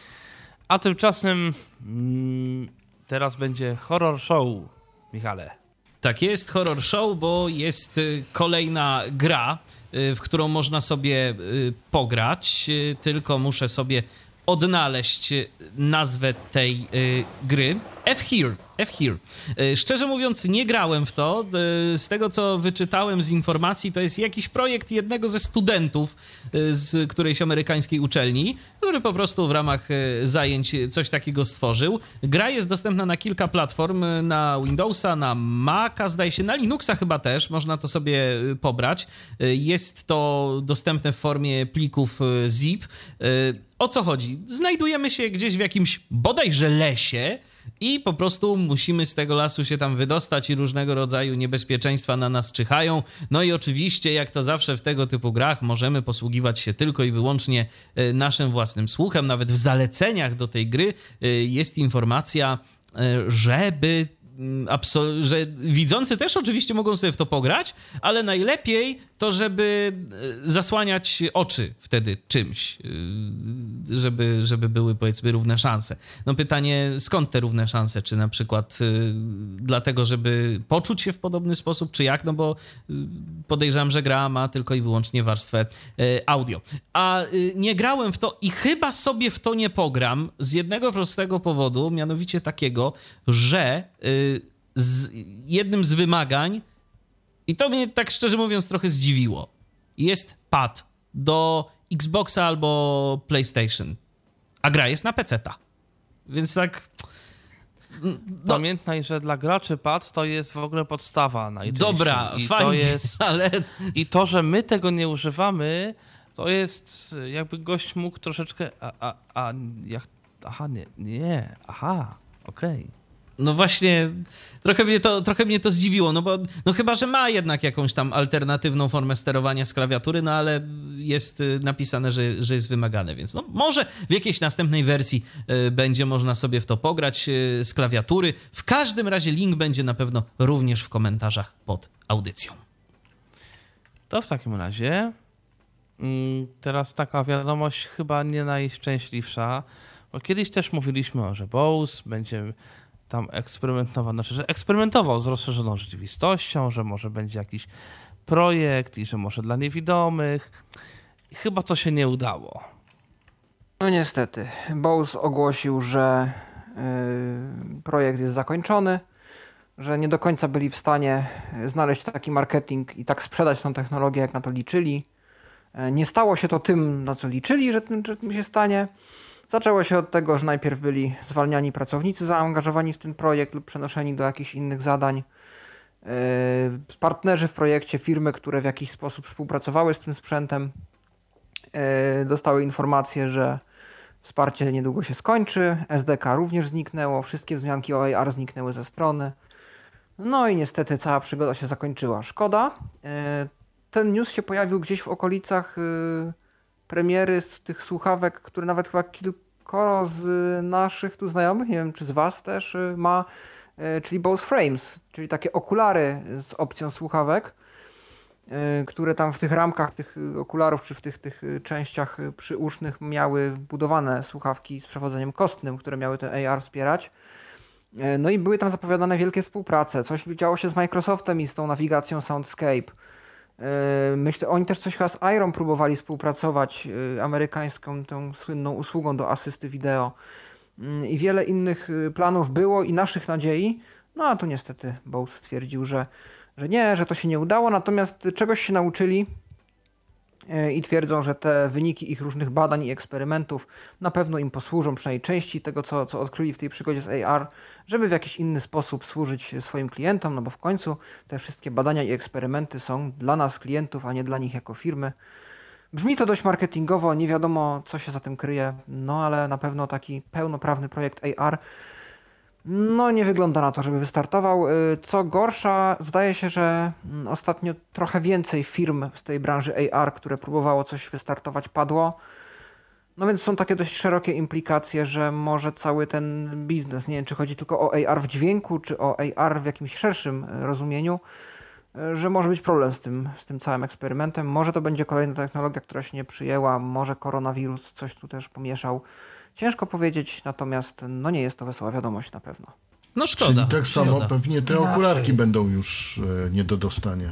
A tymczasem mm, teraz będzie horror show, Michale. Tak jest, horror show, bo jest y, kolejna gra, y, w którą można sobie y, pograć, y, tylko muszę sobie odnaleźć y, nazwę tej y, gry. F-Here. F-Here. Y, Szczerze mówiąc, nie grałem w to. Y, Z tego, co wyczytałem z informacji, to jest jakiś projekt jednego ze studentów y, z którejś amerykańskiej uczelni, który po prostu w ramach y, zajęć coś takiego stworzył. Gra jest dostępna na kilka platform, y, na Windowsa, na Maca, zdaje się, na Linuxa chyba też, można to sobie y, pobrać. Y, Jest to dostępne w formie plików y, zip. Y, O co chodzi? Znajdujemy się gdzieś w jakimś bodajże lesie, i po prostu musimy z tego lasu się tam wydostać i różnego rodzaju niebezpieczeństwa na nas czyhają. No i oczywiście, jak to zawsze w tego typu grach, możemy posługiwać się tylko i wyłącznie e, naszym własnym słuchem. Nawet w zaleceniach do tej gry e, jest informacja, e, żeby mm, absol- że widzący też oczywiście mogą sobie w to pograć, ale najlepiej to, żeby e, zasłaniać oczy wtedy czymś, e, żeby, żeby były, powiedzmy, równe szanse. No pytanie, skąd te równe szanse? Czy na przykład e, dlatego, żeby poczuć się w podobny sposób, czy jak? No bo e, podejrzewam, że gra ma tylko i wyłącznie warstwę e, audio. A e, nie grałem w to i chyba sobie w to nie pogram z jednego prostego powodu, mianowicie takiego, że e, z jednym z wymagań, i to mnie tak szczerze mówiąc trochę zdziwiło, jest pad do Xboxa albo PlayStation, a gra jest na peceta. Więc tak... No, Pamiętaj, że dla graczy pad to jest w ogóle podstawa najczęściej. dobra, I fajnie, to jest, ale... I to, że my tego nie używamy, to jest jakby gość mógł troszeczkę... A, a, a jak, aha, nie, nie, aha, okej. No właśnie, trochę mnie to, trochę mnie to zdziwiło, no bo no chyba, że ma jednak jakąś tam alternatywną formę sterowania z klawiatury, no ale jest y, napisane, że, że jest wymagane, więc no może w jakiejś następnej wersji y, będzie można sobie w to pograć y, z klawiatury. W każdym razie link będzie na pewno również w komentarzach pod audycją. To w takim razie mm, teraz taka wiadomość chyba nie najszczęśliwsza, bo kiedyś też mówiliśmy o, że Bose będzie tam eksperymentował, znaczy, że eksperymentował z rozszerzoną rzeczywistością, że może będzie jakiś projekt i że może dla niewidomych. I chyba to się nie udało. No niestety. Bose ogłosił, że yy, projekt jest zakończony, że nie do końca byli w stanie znaleźć taki marketing i tak sprzedać tą technologię, jak na to liczyli. Nie stało się to tym, na co liczyli, że tym, że tym się stanie. Zaczęło się od tego, że najpierw byli zwalniani pracownicy zaangażowani w ten projekt lub przenoszeni do jakichś innych zadań. Yy, partnerzy w projekcie, firmy, które w jakiś sposób współpracowały z tym sprzętem, yy, dostały informację, że Wsparcie niedługo się skończy, S D K również zniknęło, wszystkie wzmianki o A R zniknęły ze strony. No i niestety cała przygoda się zakończyła. Szkoda. Ten news się pojawił gdzieś w okolicach premiery z tych słuchawek, które nawet chyba kilkoro z naszych tu znajomych, nie wiem czy z was też ma, czyli Bose Frames, czyli takie okulary z opcją słuchawek, które tam w tych ramkach tych okularów, czy w tych, tych częściach przyusznych miały wbudowane słuchawki z przewodzeniem kostnym, które miały ten A R wspierać. No i były tam zapowiadane wielkie współprace. Coś działo się z Microsoftem i z tą nawigacją Soundscape. Myślę, oni też coś chyba z Iron próbowali współpracować, amerykańską tą słynną usługą do asysty wideo. I wiele innych planów było i naszych nadziei. No a tu niestety Bose stwierdził, że że nie, że to się nie udało, natomiast czegoś się nauczyli i twierdzą, że te wyniki ich różnych badań i eksperymentów na pewno im posłużą, przynajmniej części tego, co, co odkryli w tej przygodzie z A R, żeby w jakiś inny sposób służyć swoim klientom, no bo w końcu te wszystkie badania i eksperymenty są dla nas klientów, a nie dla nich jako firmy. Brzmi to dość marketingowo, nie wiadomo co się za tym kryje, no ale na pewno taki pełnoprawny projekt A R no nie wygląda na to, żeby wystartował. Co gorsza, zdaje się, że ostatnio trochę więcej firm z tej branży A R, które próbowało coś wystartować, padło. No więc są takie dość szerokie implikacje, że może cały ten biznes, nie wiem czy chodzi tylko o A R w dźwięku, czy o A R w jakimś szerszym rozumieniu, że może być problem z tym, z tym całym eksperymentem. Może to będzie kolejna technologia, która się nie przyjęła, może koronawirus coś tu też pomieszał. Ciężko powiedzieć, natomiast no nie jest to wesoła wiadomość na pewno. No szkoda. Czyli tak samo szkoda. pewnie te Inaczej. okularki będą już e, nie do dostania.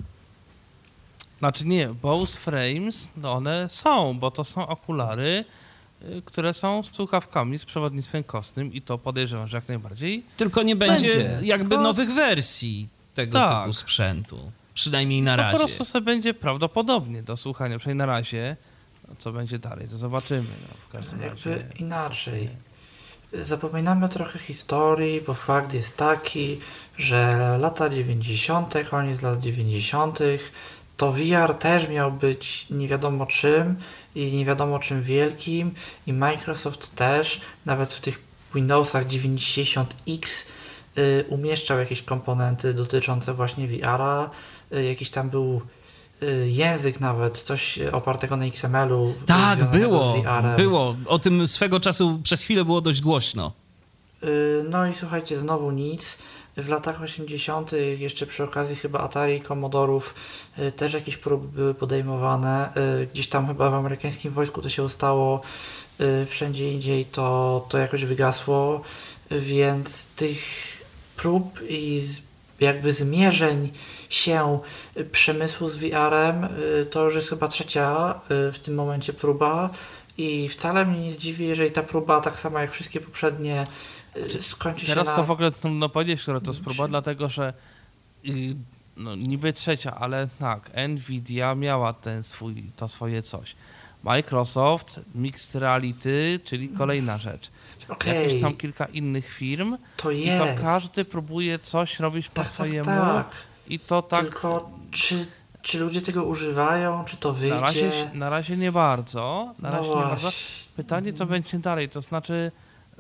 Znaczy nie, Bose Frames, no one są, bo to są okulary, y, które są słuchawkami z przewodnictwem kostnym i to podejrzewam, że jak najbardziej. Tylko nie będzie, Będzie. jakby No. nowych wersji tego Tak. typu sprzętu. Przynajmniej na To razie. po prostu sobie będzie prawdopodobnie do słuchania, przynajmniej na razie. No, co będzie dalej, to zobaczymy. No, w każdym razie. Jakby inaczej. Zapominamy trochę historii, bo fakt jest taki, że lata dziewięćdziesiąte, koniec lat dziewięćdziesiątych, to V R też miał być nie wiadomo czym i nie wiadomo czym wielkim i Microsoft też, nawet w tych Windowsach dziewięćdziesiąt X y, umieszczał jakieś komponenty dotyczące właśnie V R-a, y, jakiś tam był y, język nawet, coś opartego na X M L-u. Tak, związanego było, z V R-em. było. O tym swego czasu przez chwilę było dość głośno. Y, No i słuchajcie, znowu nic. W latach osiemdziesiątych jeszcze przy okazji chyba Atari i Commodorów y, też jakieś próby były podejmowane. Y, Gdzieś tam chyba w amerykańskim wojsku to się ustało, y, wszędzie indziej to, to jakoś wygasło, y, więc tych prób i z- jakby zmierzeń się y, przemysłu z V R-em y, to już jest chyba trzecia y, w tym momencie próba i wcale mnie nie zdziwi, jeżeli ta próba tak samo jak wszystkie poprzednie y, skończy się Teraz na... to w ogóle trudno powiedzieć, która to spróba, Czy- dlatego że y, no, niby trzecia, ale tak, Nvidia miała ten swój, to swoje coś. Microsoft, Mixed Reality, czyli kolejna rzecz. Okej, Jakieś tam kilka innych firm to i jest. to każdy próbuje coś robić po tak, tak, swojemu tak. i to tak Tylko czy, czy ludzie tego używają, czy to wyjdzie? na razie, na razie nie bardzo. Na No razie nie bardzo. właśnie. Pytanie, co będzie dalej, to znaczy,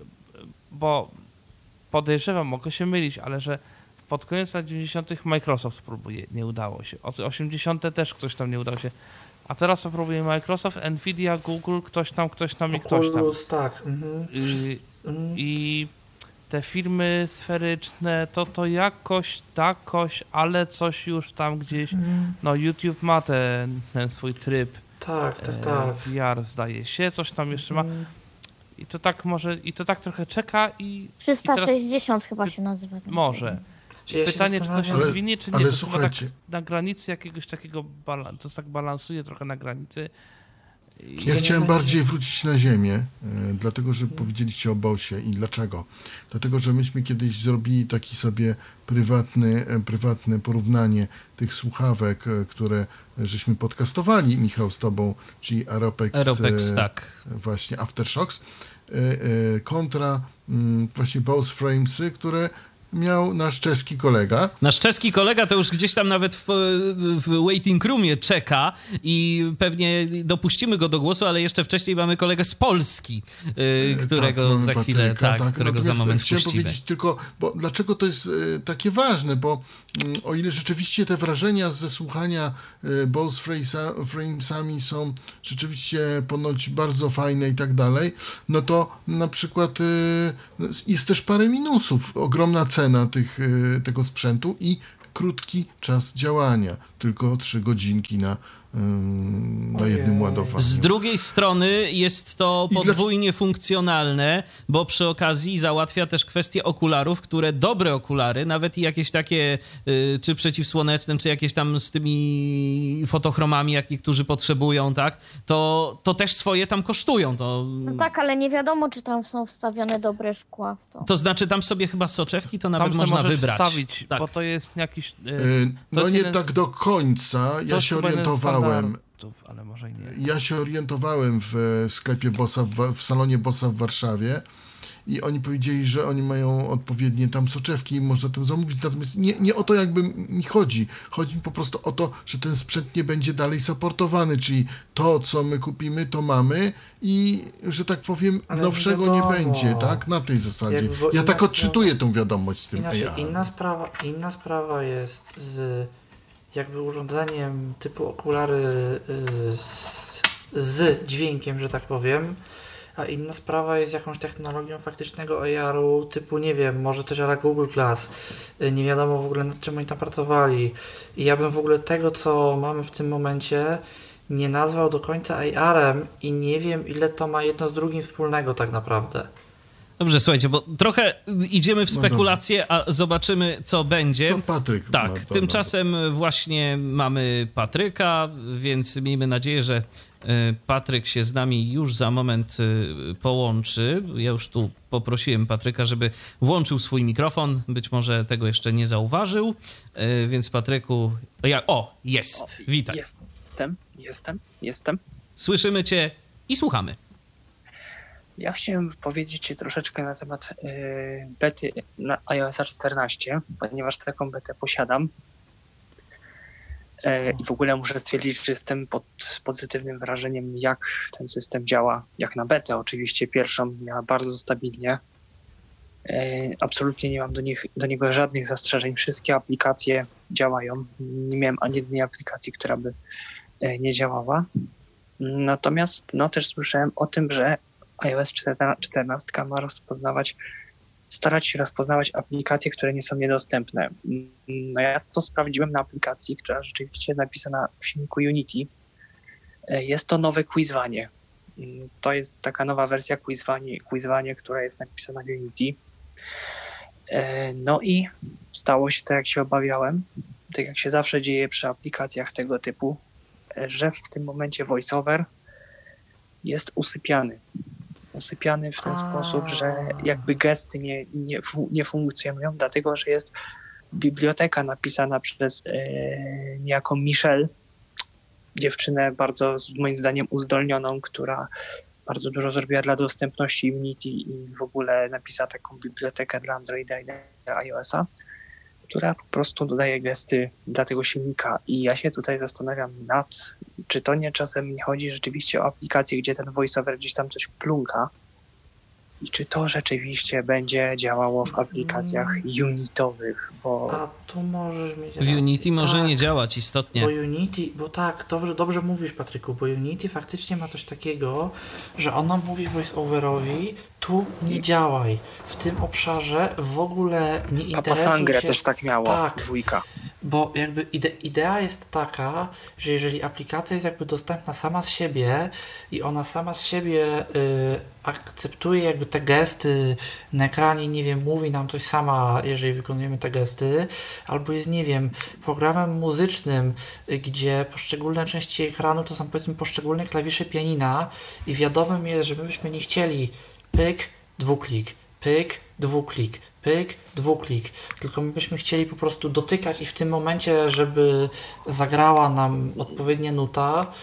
bo podejrzewam, mogę się mylić, ale że pod koniec lat dziewięćdziesiątych Microsoft spróbuje, nie udało się. Od osiemdziesiąte też ktoś tam nie udało się. A teraz to próbuje Microsoft, Nvidia, Google, ktoś tam, ktoś tam i ktoś tam. Oculus, tak. Mhm. I- Wszyscy- mhm. I te firmy sferyczne, to to jakoś, takoś, ale coś już tam gdzieś, Mhm. no YouTube ma ten, ten swój tryb Tak, tak, e, tak. V R zdaje się, coś tam jeszcze ma. Mhm. I to tak może, i to tak trochę czeka i trzysta teraz- sześćdziesiąt chyba się nazywa. ten może. program. Ja się Pytanie, czy to się zastanawiam- Ale- zwinie, czy nie. ale to chyba słuchajcie. tak na granicy jakiegoś takiego, bala- to tak balansuje trochę na granicy. I Ja nie chciałem będzie- bardziej wrócić na ziemię, e, dlatego że powiedzieliście o Bosie i dlaczego. Dlatego, że myśmy kiedyś zrobili taki sobie prywatny, e, prywatne porównanie tych słuchawek, e, które żeśmy podcastowali, Michał, z tobą, czyli Aropex, Aeropex, e, tak. właśnie Aftershocks, e, e, kontra mm, właśnie Bose Framesy, które miał nasz czeski kolega. Nasz czeski kolega to już gdzieś tam nawet w, w waiting roomie czeka i pewnie dopuścimy go do głosu, ale jeszcze wcześniej mamy kolegę z Polski, yy, którego tak, za chwilę, Patryka, tak, tak, którego za moment chciałem wpuścimy. powiedzieć tylko, bo dlaczego to jest y, takie ważne, bo y, o ile rzeczywiście te wrażenia ze słuchania y, Bose Frame- Framesami są rzeczywiście ponoć bardzo fajne i tak dalej, no to na przykład y, jest też parę minusów. Ogromna cena tych, y, tego sprzętu i krótki czas działania. Tylko trzy godzinki na, y, na jednym ładowaniu. Z drugiej strony jest to I podwójnie funkcjonalne, bo przy okazji załatwia też kwestię okularów, które dobre okulary, nawet i jakieś takie, y, czy przeciwsłoneczne, czy jakieś tam z tymi fotochromami, jak niektórzy potrzebują, tak, to, to też swoje tam kosztują. To, No tak, ale nie wiadomo, czy tam są wstawione dobre szkła w to. to znaczy tam sobie chyba soczewki to nawet Tam można możesz wybrać. wstawić, Tak. bo to jest jakiś... Yy, Y, no jest nie jeden z- tak do końca. to Ja jest się chyba jeden z orientowałem. standardów, ale może i nie. Ja się orientowałem w sklepie Bossa, w, Wa- w salonie Bossa w Warszawie i oni powiedzieli, że oni mają odpowiednie tam soczewki i można tym zamówić. Natomiast nie, nie o to jakby mi chodzi. Chodzi mi po prostu o to, że ten sprzęt nie będzie dalej supportowany, czyli to, co my kupimy, to mamy i, że tak powiem, Ale nowszego nie wiadomo. będzie, tak? Na tej zasadzie. Jakby, bo Ja inna tak odczytuję tą wiadomość z tym Inaczej, A R. inna sprawa, inna sprawa jest z jakby urządzeniem typu okulary y, z, z dźwiękiem, że tak powiem, a inna sprawa jest jakąś technologią faktycznego A R-u typu, nie wiem, może coś ala Google Glass. Y, Nie wiadomo w ogóle, nad czym oni tam pracowali. I ja bym w ogóle tego, co mamy w tym momencie, nie nazwał do końca A R-em i nie wiem, ile to ma jedno z drugim wspólnego tak naprawdę. Dobrze, słuchajcie, bo trochę idziemy w No spekulacje, a zobaczymy, co będzie. Co Patryk ma Tak, do- tymczasem właśnie mamy Patryka, więc miejmy nadzieję, że y, Patryk się z nami już za moment y, połączy. Ja już tu poprosiłem Patryka, żeby włączył swój mikrofon. Być może tego jeszcze nie zauważył, y, więc Patryku... Ja, o, jest, witaj. Jestem, jestem, jestem. Słyszymy cię i słuchamy. Ja chciałem powiedzieć Ci troszeczkę na temat y, bety na iOS czternaście, ponieważ taką betę posiadam. Y, I w ogóle muszę stwierdzić, że jestem pod pozytywnym wrażeniem, jak ten system działa. Jak na betę oczywiście pierwszą miała bardzo stabilnie. Y, absolutnie nie mam do, nich, do niego żadnych zastrzeżeń. Wszystkie aplikacje działają. Nie miałem ani jednej aplikacji, która by y, nie działała. Natomiast no, też słyszałem o tym, że iOS czternaście ma rozpoznawać, starać się rozpoznawać aplikacje, które nie są niedostępne. No ja to sprawdziłem na aplikacji, która rzeczywiście jest napisana w silniku Unity. Jest to nowe Quizwanie. To jest taka nowa wersja Quizwanie, Quizwanie, która jest napisana w Unity. No i stało się tak, jak się obawiałem, tak jak się zawsze dzieje przy aplikacjach tego typu, że w tym momencie VoiceOver jest usypiany. Usypiany w ten A. sposób, że jakby gesty nie, nie, fu- nie funkcjonują, dlatego że jest biblioteka napisana przez e, niejaką Michelle, dziewczynę bardzo moim zdaniem uzdolnioną, która bardzo dużo zrobiła dla dostępności Unity i w ogóle napisała taką bibliotekę dla Androida i dla iOS-a, która po prostu dodaje gesty dla tego silnika. I ja się tutaj zastanawiam nad, czy to nie czasem nie chodzi rzeczywiście o aplikację, gdzie ten voiceover gdzieś tam coś plunka i czy to rzeczywiście będzie działało w aplikacjach unitowych, bo... A tu możesz mieć W rację. Unity może tak, nie działać istotnie. Bo Unity, bo tak, dobrze, dobrze mówisz, Patryku, bo Unity faktycznie ma coś takiego, że ono mówi voice-overowi, tu nie działaj, w tym obszarze w ogóle nie Papa interesuj Sangre się. też tak miało, Tak. dwójka. Bo jakby ide idea jest taka, że jeżeli aplikacja jest jakby dostępna sama z siebie i ona sama z siebie y, akceptuje jakby te gesty na ekranie, nie wiem, mówi nam coś sama, jeżeli wykonujemy te gesty, albo jest, nie wiem, programem muzycznym, y, gdzie poszczególne części ekranu to są powiedzmy poszczególne klawisze pianina i wiadomym jest, że my byśmy nie chcieli pyk, dwuklik, pyk, dwuklik, pyk, dwuklik, tylko my byśmy chcieli po prostu dotykać i w tym momencie, żeby zagrała nam odpowiednia nuta,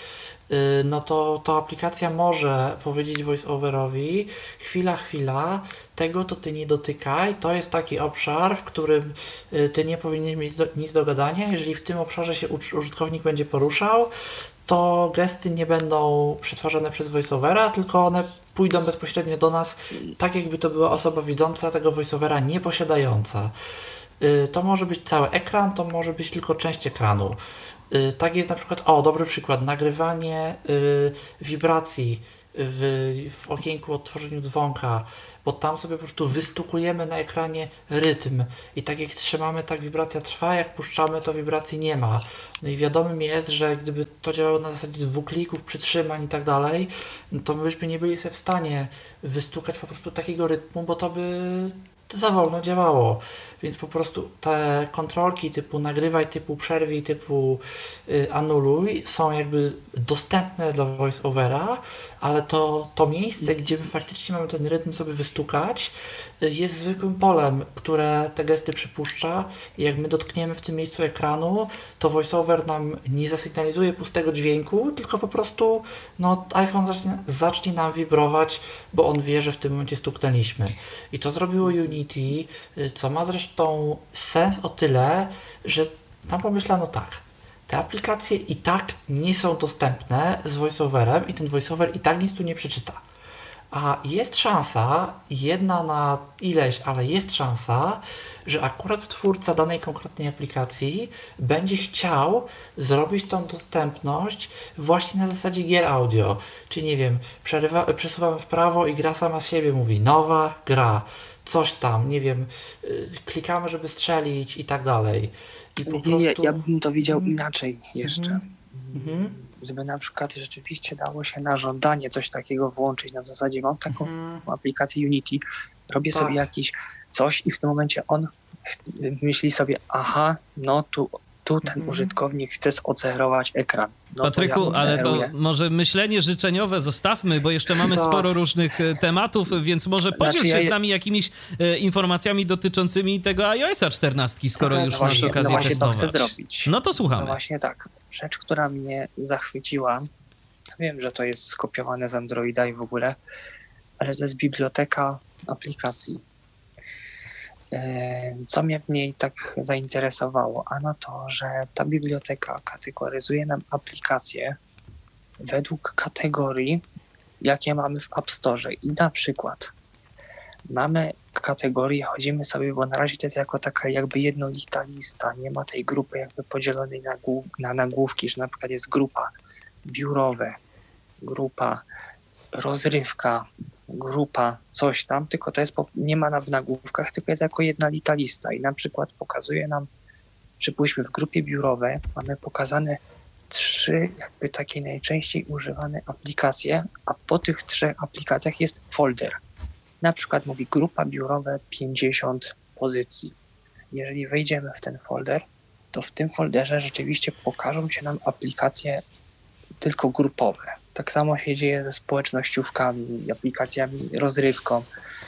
no to, to aplikacja może powiedzieć voice-overowi: chwila, chwila, tego to ty nie dotykaj, to jest taki obszar, w którym ty nie powinieneś mieć do, nic do gadania. Jeżeli w tym obszarze się użytkownik będzie poruszał, to gesty nie będą przetwarzane przez voice-overa, tylko one pójdą bezpośrednio do nas, tak jakby to była osoba widząca tego voice-overa nie posiadająca. To może być cały ekran, to może być tylko część ekranu. Tak jest na przykład, o, dobry przykład, nagrywanie y, wibracji w, w okienku o tworzeniu dzwonka, bo tam sobie po prostu wystukujemy na ekranie rytm i tak jak trzymamy, tak wibracja trwa, jak puszczamy, to wibracji nie ma. No i wiadomym jest, że gdyby to działało na zasadzie dwóch klików, przytrzymań i tak dalej, no to my byśmy nie byli sobie w stanie wystukać po prostu takiego rytmu, bo to by za wolno działało. Więc po prostu te kontrolki typu nagrywaj, typu przerwij, typu y, anuluj są jakby dostępne dla voice-overa, ale to, to miejsce, gdzie my faktycznie mamy ten rytm sobie wystukać, y, jest zwykłym polem, które te gesty przypuszcza i jak my dotkniemy w tym miejscu ekranu, to voice-over nam nie zasygnalizuje pustego dźwięku, tylko po prostu no, iPhone zacznie, zacznie nam wibrować, bo on wie, że w tym momencie stuknęliśmy. I to zrobiło Unity, y, co ma zresztą sens o tyle, że tam pomyślano tak, te aplikacje i tak nie są dostępne z voiceoverem i ten voiceover i tak nic tu nie przeczyta. A jest szansa, jedna na ileś, ale jest szansa, że akurat twórca danej konkretnej aplikacji będzie chciał zrobić tą dostępność właśnie na zasadzie gier audio. Czyli nie wiem, przerywa, przesuwamy w prawo i gra sama z siebie mówi nowa gra. Coś tam, nie wiem, yy, klikamy, żeby strzelić i tak dalej. I po nie, prostu... nie, ja bym to widział mm. inaczej jeszcze. Mm-hmm. Żeby na przykład rzeczywiście dało się na żądanie coś takiego włączyć na zasadzie mam taką mm. aplikację Unity, robię tak. sobie jakiś coś i w tym momencie on myśli sobie, aha, no tu, tu ten mm. użytkownik chce zocerować ekran. No Patryku, to ja ale to może myślenie życzeniowe zostawmy, bo jeszcze mamy tak. sporo różnych tematów, więc może podziel znaczy, się ja... z nami jakimiś e, informacjami dotyczącymi tego iOS-a czternaście, skoro no, już masz okazję no właśnie testować. To chcę zrobić. No to słuchamy. No właśnie tak. Rzecz, która mnie zachwyciła, wiem, że to jest skopiowane z Androida i w ogóle, ale to jest biblioteka aplikacji. Co mnie w niej tak zainteresowało? Ano to, że ta biblioteka kategoryzuje nam aplikacje według kategorii, jakie mamy w App Store. I na przykład mamy kategorię, chodzimy sobie, bo na razie to jest jako taka jakby jednolita lista, nie ma tej grupy jakby podzielonej na, głów, na nagłówki, że na przykład jest grupa biurowe, grupa rozrywka, grupa coś tam, tylko to jest, nie ma w nagłówkach, tylko jest jako jednolita lista i na przykład pokazuje nam, przypuśćmy w grupie biurowej mamy pokazane trzy jakby takie najczęściej używane aplikacje, a po tych trzech aplikacjach jest folder. Na przykład mówi grupa biurowe pięćdziesiąt pozycji. Jeżeli wejdziemy w ten folder, to w tym folderze rzeczywiście pokażą się nam aplikacje tylko grupowe. Tak samo się dzieje ze społecznościówkami, aplikacjami, rozrywką.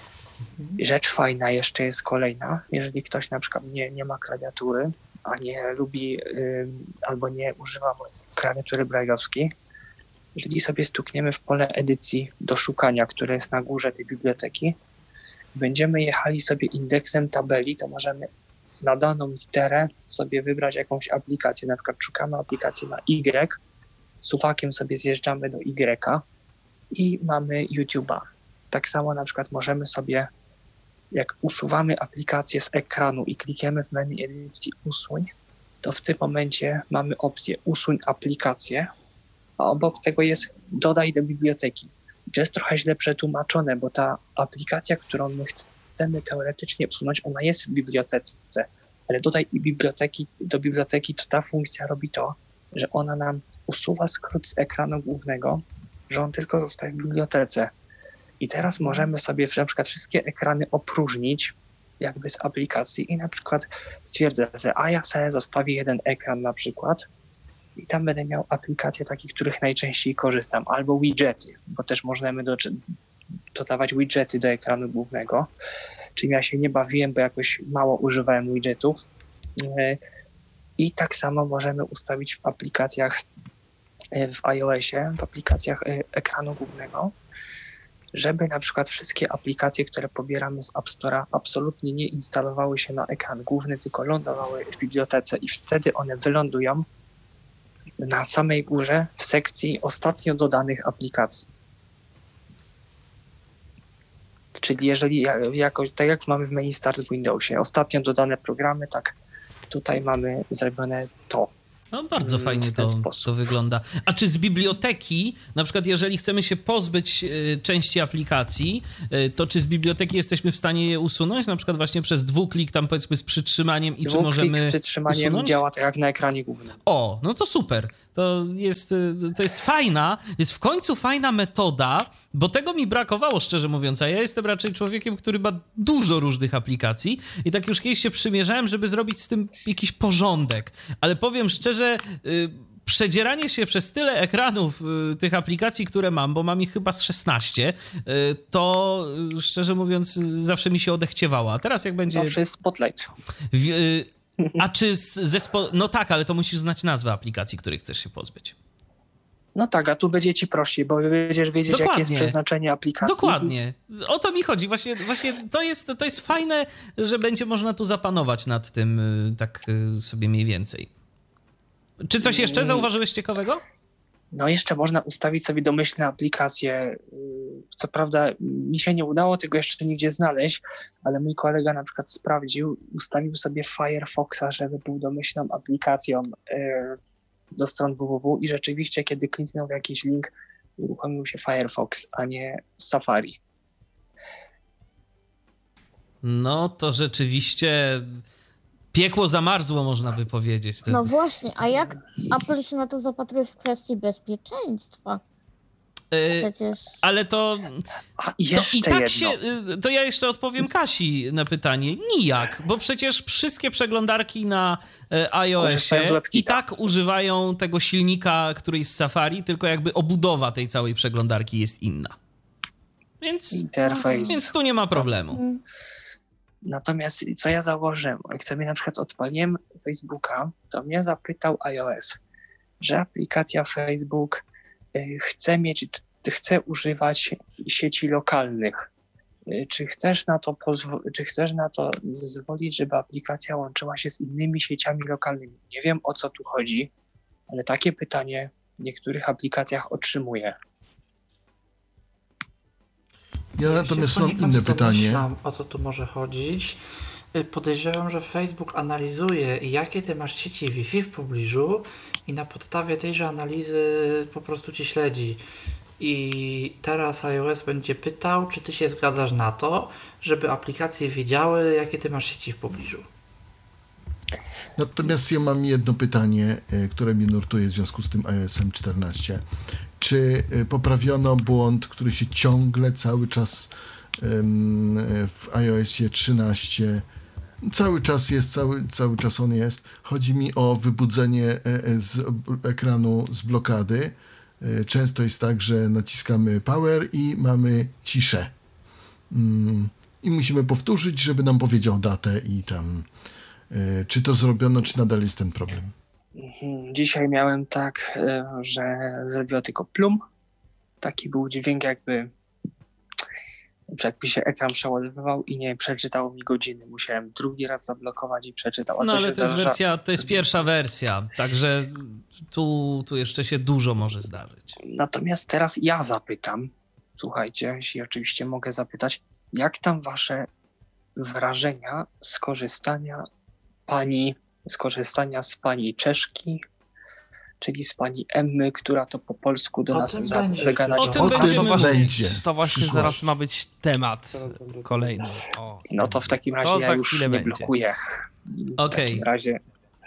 Rzecz fajna jeszcze jest kolejna. Jeżeli ktoś na przykład nie, nie ma klawiatury, a nie lubi yy, albo nie używa klawiatury brajlowskiej, jeżeli sobie stukniemy w pole edycji do szukania, które jest na górze tej biblioteki, będziemy jechali sobie indeksem tabeli, to możemy na daną literę sobie wybrać jakąś aplikację. Na przykład szukamy aplikacji na Y, suwakiem sobie zjeżdżamy do Y i mamy YouTube'a. Tak samo na przykład możemy sobie, jak usuwamy aplikację z ekranu i klikniemy w menu edycji usuń, to w tym momencie mamy opcję usuń aplikację, a obok tego jest dodaj do biblioteki. To jest trochę źle przetłumaczone, bo ta aplikacja, którą my chcemy teoretycznie usunąć, ona jest w bibliotece, ale dodaj i biblioteki, do biblioteki to ta funkcja robi to, że ona nam usuwa skrót z ekranu głównego, że on tylko zostaje w bibliotece. I teraz możemy sobie na przykład wszystkie ekrany opróżnić jakby z aplikacji i na przykład stwierdzę, że a ja sobie zostawię jeden ekran na przykład i tam będę miał aplikacje takich, których najczęściej korzystam, albo widgety, bo też możemy do, dodawać widgety do ekranu głównego, czym ja się nie bawiłem, bo jakoś mało używałem widgetów. I tak samo możemy ustawić w aplikacjach w iOSie, w aplikacjach ekranu głównego, żeby na przykład wszystkie aplikacje, które pobieramy z App Store'a, absolutnie nie instalowały się na ekran główny, tylko lądowały w bibliotece i wtedy one wylądują na samej górze w sekcji ostatnio dodanych aplikacji. Czyli jeżeli jakoś, tak jak mamy w Main Start w Windowsie, ostatnio dodane programy, tak tutaj mamy zrobione to. No bardzo fajnie to, to wygląda. A czy z biblioteki, na przykład jeżeli chcemy się pozbyć y, części aplikacji, y, to czy z biblioteki jesteśmy w stanie je usunąć? Na przykład właśnie przez dwuklik tam powiedzmy z przytrzymaniem i Dwuklik czy możemy z przytrzymaniem usunąć? działa tak jak na ekranie głównym. O, no to super. To jest, to jest fajna, jest w końcu fajna metoda, bo tego mi brakowało, szczerze mówiąc, a ja jestem raczej człowiekiem, który ma dużo różnych aplikacji i tak już kiedyś się przymierzałem, żeby zrobić z tym jakiś porządek. Ale powiem szczerze, yy, przedzieranie się przez tyle ekranów yy, tych aplikacji, które mam, bo mam ich chyba z szesnaście, yy, to yy, szczerze mówiąc zawsze mi się odechciewało. A teraz jak będzie... Zawsze jest Spotlight. W, yy, A czy ze spo... No tak, ale to musisz znać nazwę aplikacji, której chcesz się pozbyć. No tak, a tu będzie ci prościej, bo będziesz wiedzieć, Dokładnie. jakie jest przeznaczenie aplikacji. Dokładnie. O to mi chodzi. Właśnie, właśnie to, jest, to jest fajne, że będzie można tu zapanować nad tym tak sobie mniej więcej. Czy coś jeszcze zauważyłeś ciekawego? No jeszcze można ustawić sobie domyślne aplikacje. Co prawda mi się nie udało tego jeszcze nigdzie znaleźć, ale mój kolega na przykład sprawdził, ustawił sobie Firefoxa, żeby był domyślną aplikacją do stron www i rzeczywiście kiedy kliknął w jakiś link, uruchomił się Firefox, a nie Safari. No to rzeczywiście piekło zamarzło, można by powiedzieć. No właśnie, a jak Apple się na to zapatruje w kwestii bezpieczeństwa? Przecież... Ale to, A jeszcze to i tak jedno. się, to ja jeszcze odpowiem Kasi na pytanie. Nijak, bo przecież wszystkie przeglądarki na iOSie i tak używają tego silnika, który jest z Safari, tylko jakby obudowa tej całej przeglądarki jest inna. Więc, Interfejs. więc tu nie ma problemu. Natomiast co ja zauważyłem, jak sobie na przykład odpaliłem Facebooka, to mnie zapytał iOS, że aplikacja Facebook chce mieć, chce używać sieci lokalnych. Czy chcesz na to pozwo- czy chcesz na to zezwolić, żeby aplikacja łączyła się z innymi sieciami lokalnymi? Nie wiem, o co tu chodzi, ale takie pytanie w niektórych aplikacjach otrzymuję. Ja natomiast mam inne Poniekąd pytanie. domyślam, o co tu może chodzić. Podejrzewam, że Facebook analizuje, jakie ty masz sieci Wi-Fi w pobliżu i na podstawie tejże analizy po prostu cię śledzi. I teraz iOS będzie pytał, czy ty się zgadzasz na to, żeby aplikacje wiedziały, jakie ty masz sieci w pobliżu. Natomiast ja mam jedno pytanie, które mnie nurtuje w związku z tym iOS-em czternaście. Czy poprawiono błąd, który się ciągle cały czas w iOSie trzynaście cały czas jest, cały, cały czas on jest. Chodzi mi o wybudzenie z ekranu z blokady. Często jest tak, że naciskamy power i mamy ciszę. I musimy powtórzyć, żeby nam powiedział datę i tam czy to zrobiono, czy nadal jest ten problem. Dzisiaj miałem tak, że zrobiło tylko plum. Taki był dźwięk jakby jakby się ekran przeładowywał i nie przeczytał mi godziny. Musiałem drugi raz zablokować i przeczytał. A no to ale się to jest zdarza... wersja, to jest pierwsza wersja, także tu, tu jeszcze się dużo może zdarzyć. Natomiast teraz ja zapytam, słuchajcie, jeśli oczywiście mogę zapytać, jak tam wasze wrażenia z korzystania pani, z z pani Czeszki, czyli z pani Emmy, która to po polsku do O nas tym za, będzie. zagadała. O tym O będziemy tym mówić. będzie. To właśnie Przyszłość. zaraz ma być temat kolejny. O. No to w takim razie To ja za już chwilę nie będzie. blokuję. W Okej. takim razie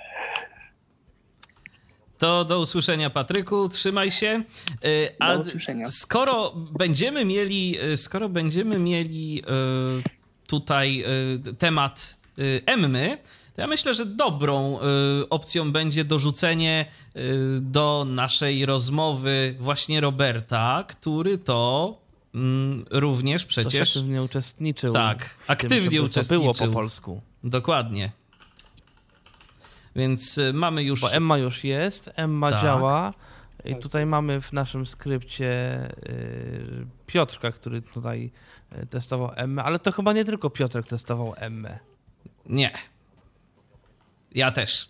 To do usłyszenia, Patryku, trzymaj się. Y, A Do usłyszenia. skoro będziemy mieli, y, skoro będziemy mieli y, tutaj y, temat y, Emmy, to ja myślę, że dobrą y, opcją będzie dorzucenie y, do naszej rozmowy właśnie Roberta, który to mm, również przecież... Przecież nie uczestniczył. Tak, w aktywnie tym, co uczestniczył. było po polsku. Dokładnie. Więc y, mamy już... Bo Emma już jest, Emma Tak. działa. I tutaj mamy w naszym skrypcie y, Piotrka, który tutaj testował Emmę, ale to chyba nie tylko Piotrek testował Emmę. Nie. Ja też.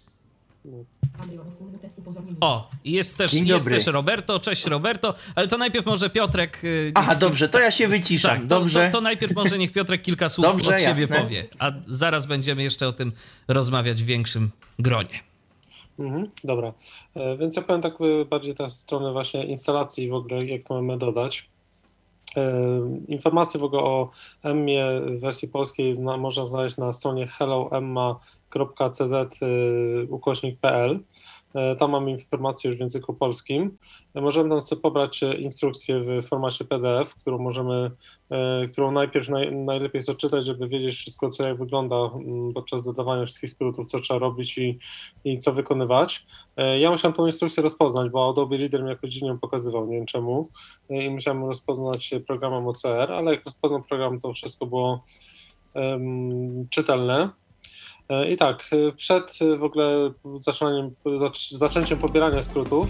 O, jest też, jest też Roberto. Cześć Roberto, ale to najpierw może Piotrek... Aha, dobrze, to ja się wyciszam. Tak, dobrze. To, to, to najpierw może niech Piotrek kilka słów dobrze, od siebie jasne. powie, a zaraz będziemy jeszcze o tym rozmawiać w większym gronie. Mhm, dobra, e, więc ja powiem tak bardziej teraz z strony właśnie instalacji w ogóle, jak to mamy dodać. E, informacje w ogóle o Emmie w wersji polskiej zna, można znaleźć na stronie hello emma kropka c z ukośnik kropka p l. Tam mamy informacje już w języku polskim. Możemy tam sobie pobrać instrukcję w formacie P D F, którą możemy, którą najpierw naj, najlepiej jest odczytać, żeby wiedzieć wszystko, co jak wygląda podczas dodawania wszystkich skrótów, co trzeba robić i, i co wykonywać. Ja musiałem tą instrukcję rozpoznać, bo Adobe Reader mi jakoś dziwnie pokazywał, nie wiem czemu, i musiałem rozpoznać programem O C R, ale jak rozpoznał program, to wszystko było um, czytelne. I tak, przed w ogóle zaczynaniem, zaczęciem pobierania skrótów,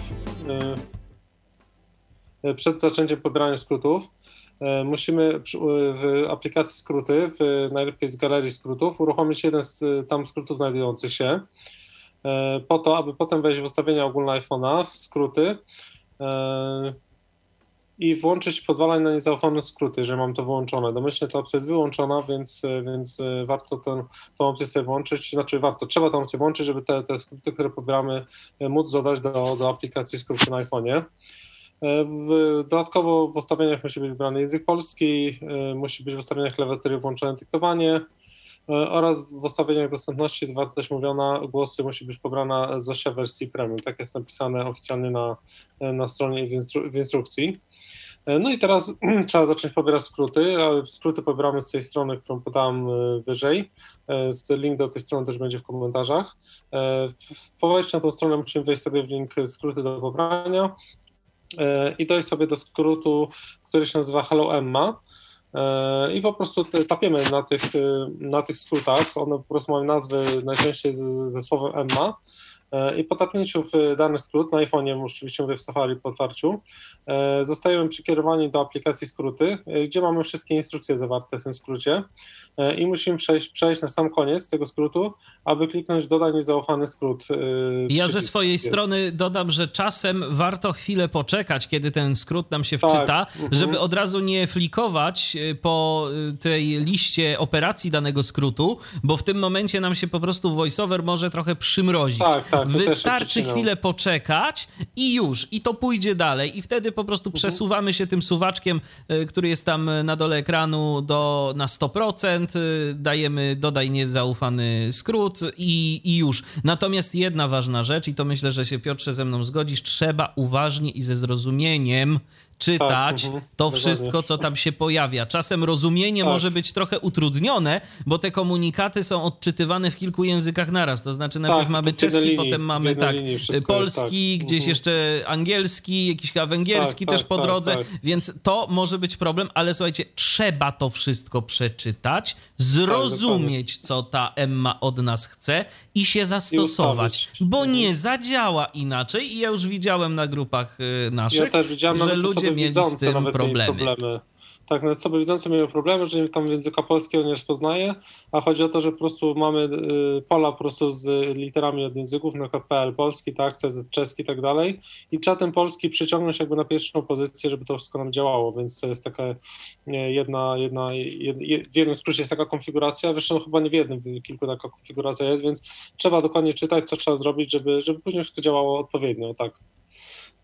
przed zaczęciem pobierania skrótów musimy w aplikacji skróty, w, najlepiej z galerii skrótów, uruchomić jeden z tam skrótów znajdujących się, po to, aby potem wejść w ustawienia ogólne iPhone'a, skróty i włączyć pozwalanie na niezaufane skróty, że mam to wyłączone. Domyślnie ta opcja jest wyłączona, więc, więc warto tę, tą opcję sobie włączyć, znaczy warto, trzeba tę opcję włączyć, żeby te, te skróty, które pobieramy, móc dodać do, do aplikacji skróty na iPhone'ie. W, dodatkowo w ustawieniach musi być wybrany język polski, musi być w ustawieniach klawiatury włączone dyktowanie oraz w ustawieniach dostępności jest wartość mówiona, głosy musi być pobrana Zosia w wersji premium. Tak jest napisane oficjalnie na, na stronie w, instru- w instrukcji. No i teraz trzeba zacząć pobierać skróty. Skróty pobieramy z tej strony, którą podałem wyżej. Link do tej strony też będzie w komentarzach. Po wejściu na tą stronę musimy wejść sobie w link skróty do pobrania i dojść sobie do skrótu, który się nazywa Hello Emma. I po prostu tapiemy na tych, na tych skrótach. One po prostu mają nazwy najczęściej ze słowem Emma. I po tapnięciu w dany skrót, na iPhone'ie, oczywiście mówię w Safari po otwarciu, zostajemy przekierowani do aplikacji skróty, gdzie mamy wszystkie instrukcje zawarte w tym skrócie i musimy przejść, przejść na sam koniec tego skrótu, aby kliknąć dodaj niezaufany skrót. Ja ze swojej jest. strony dodam, że czasem warto chwilę poczekać, kiedy ten skrót nam się wczyta, tak. żeby od razu nie flikować po tej liście operacji danego skrótu, bo w tym momencie nam się po prostu VoiceOver może trochę przymrozić. Tak, tak. Wystarczy chwilę poczekać i już, i to pójdzie dalej i wtedy po prostu mhm. przesuwamy się tym suwaczkiem, który jest tam na dole ekranu do, na sto procent, dajemy dodaj niezaufany skrót i, i już. Natomiast jedna ważna rzecz i to myślę, że się Piotrze ze mną zgodzisz, trzeba uważnie i ze zrozumieniem czytać tak, to wszystko, co tam się pojawia. Czasem rozumienie tak. może być trochę utrudnione, bo te komunikaty są odczytywane w kilku językach naraz. To znaczy najpierw tak, mamy czeski, linii, potem mamy tak polski, tak. gdzieś jeszcze angielski, jakiś chyba węgierski tak, też tak, po drodze, tak, tak. więc to może być problem, ale słuchajcie, trzeba to wszystko przeczytać, zrozumieć, tak, co ta Emma od nas chce i się zastosować, I bo nie mhm. zadziała inaczej i ja już widziałem na grupach naszych, ja też widziałem, że ludzie mieli z tym problemy. problemy. Tak, nawet sobie widzący mieli problemy, że tam języka polskiego nie rozpoznaje, a chodzi o to, że po prostu mamy y, pola po prostu z literami od języków, na przykład P L polski, tak, C Z czeski i tak dalej i trzeba ten polski przyciągnąć jakby na pierwszą pozycję, żeby to wszystko nam działało, więc to jest taka nie, jedna, jedna jed, w jednym skrócie jest taka konfiguracja, zresztą chyba nie w jednym, w kilku taka konfiguracja jest, więc trzeba dokładnie czytać, co trzeba zrobić, żeby, żeby później wszystko działało odpowiednio, tak. Y,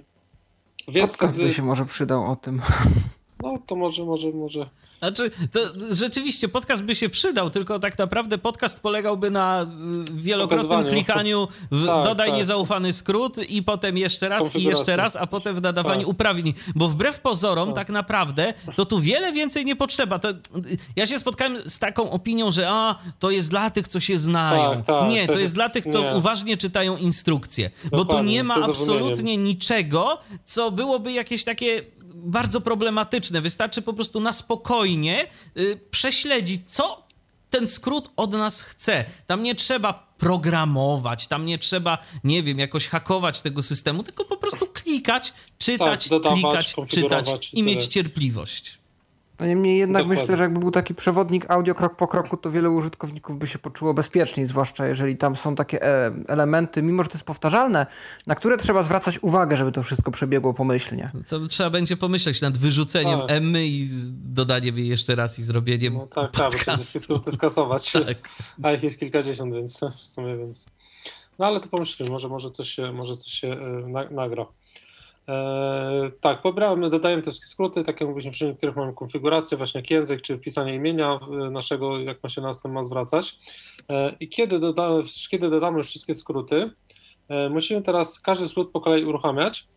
Więc podcast by się może przydał o tym. No to może, może, może. Znaczy, to rzeczywiście podcast by się przydał, tylko tak naprawdę podcast polegałby na wielokrotnym klikaniu w tak, dodaj tak. niezaufany skrót i potem jeszcze raz i jeszcze raz, a potem w nadawaniu tak. uprawnień. Bo wbrew pozorom tak. tak naprawdę to tu wiele więcej nie potrzeba. To, ja się spotkałem z taką opinią, że a, to jest dla tych, co się znają. Tak, tak, nie, to jest, jest dla tych, co nie. uważnie czytają instrukcje. Dokładnie, bo tu nie ma absolutnie niczego, co byłoby jakieś takie bardzo problematyczne. Wystarczy po prostu na spokojnie y, prześledzić, co ten skrót od nas chce. Tam nie trzeba programować, tam nie trzeba, nie wiem, jakoś hakować tego systemu, tylko po prostu klikać, czytać, Tak, dodawać, klikać, czytać konfigurować i i mieć tyle. cierpliwość. No niemniej jednak Dokładnie. myślę, że jakby był taki przewodnik audio krok po kroku, to wielu użytkowników by się poczuło bezpieczniej, zwłaszcza jeżeli tam są takie e, elementy, mimo że to jest powtarzalne, na które trzeba zwracać uwagę, żeby to wszystko przebiegło pomyślnie. To trzeba będzie pomyśleć nad wyrzuceniem Tak. Emmy i dodaniem jej jeszcze raz i zrobieniem No tak, tak, bo trzeba podcastu. wszystkie skróty skasować. Tak. A ich jest kilkadziesiąt, więc w sumie, więc... No ale to pomyślimy, może, może coś się, może coś się e, na, nagra. E, tak, pobrałem, dodajemy te wszystkie skróty, tak jak mówiliśmy wcześniej, w których mamy konfigurację, właśnie jak język, czy wpisanie imienia e, naszego, jak ma się nas ma zwracać. E, I kiedy, doda, kiedy dodamy już wszystkie skróty, e, musimy teraz każdy skrót po kolei uruchamiać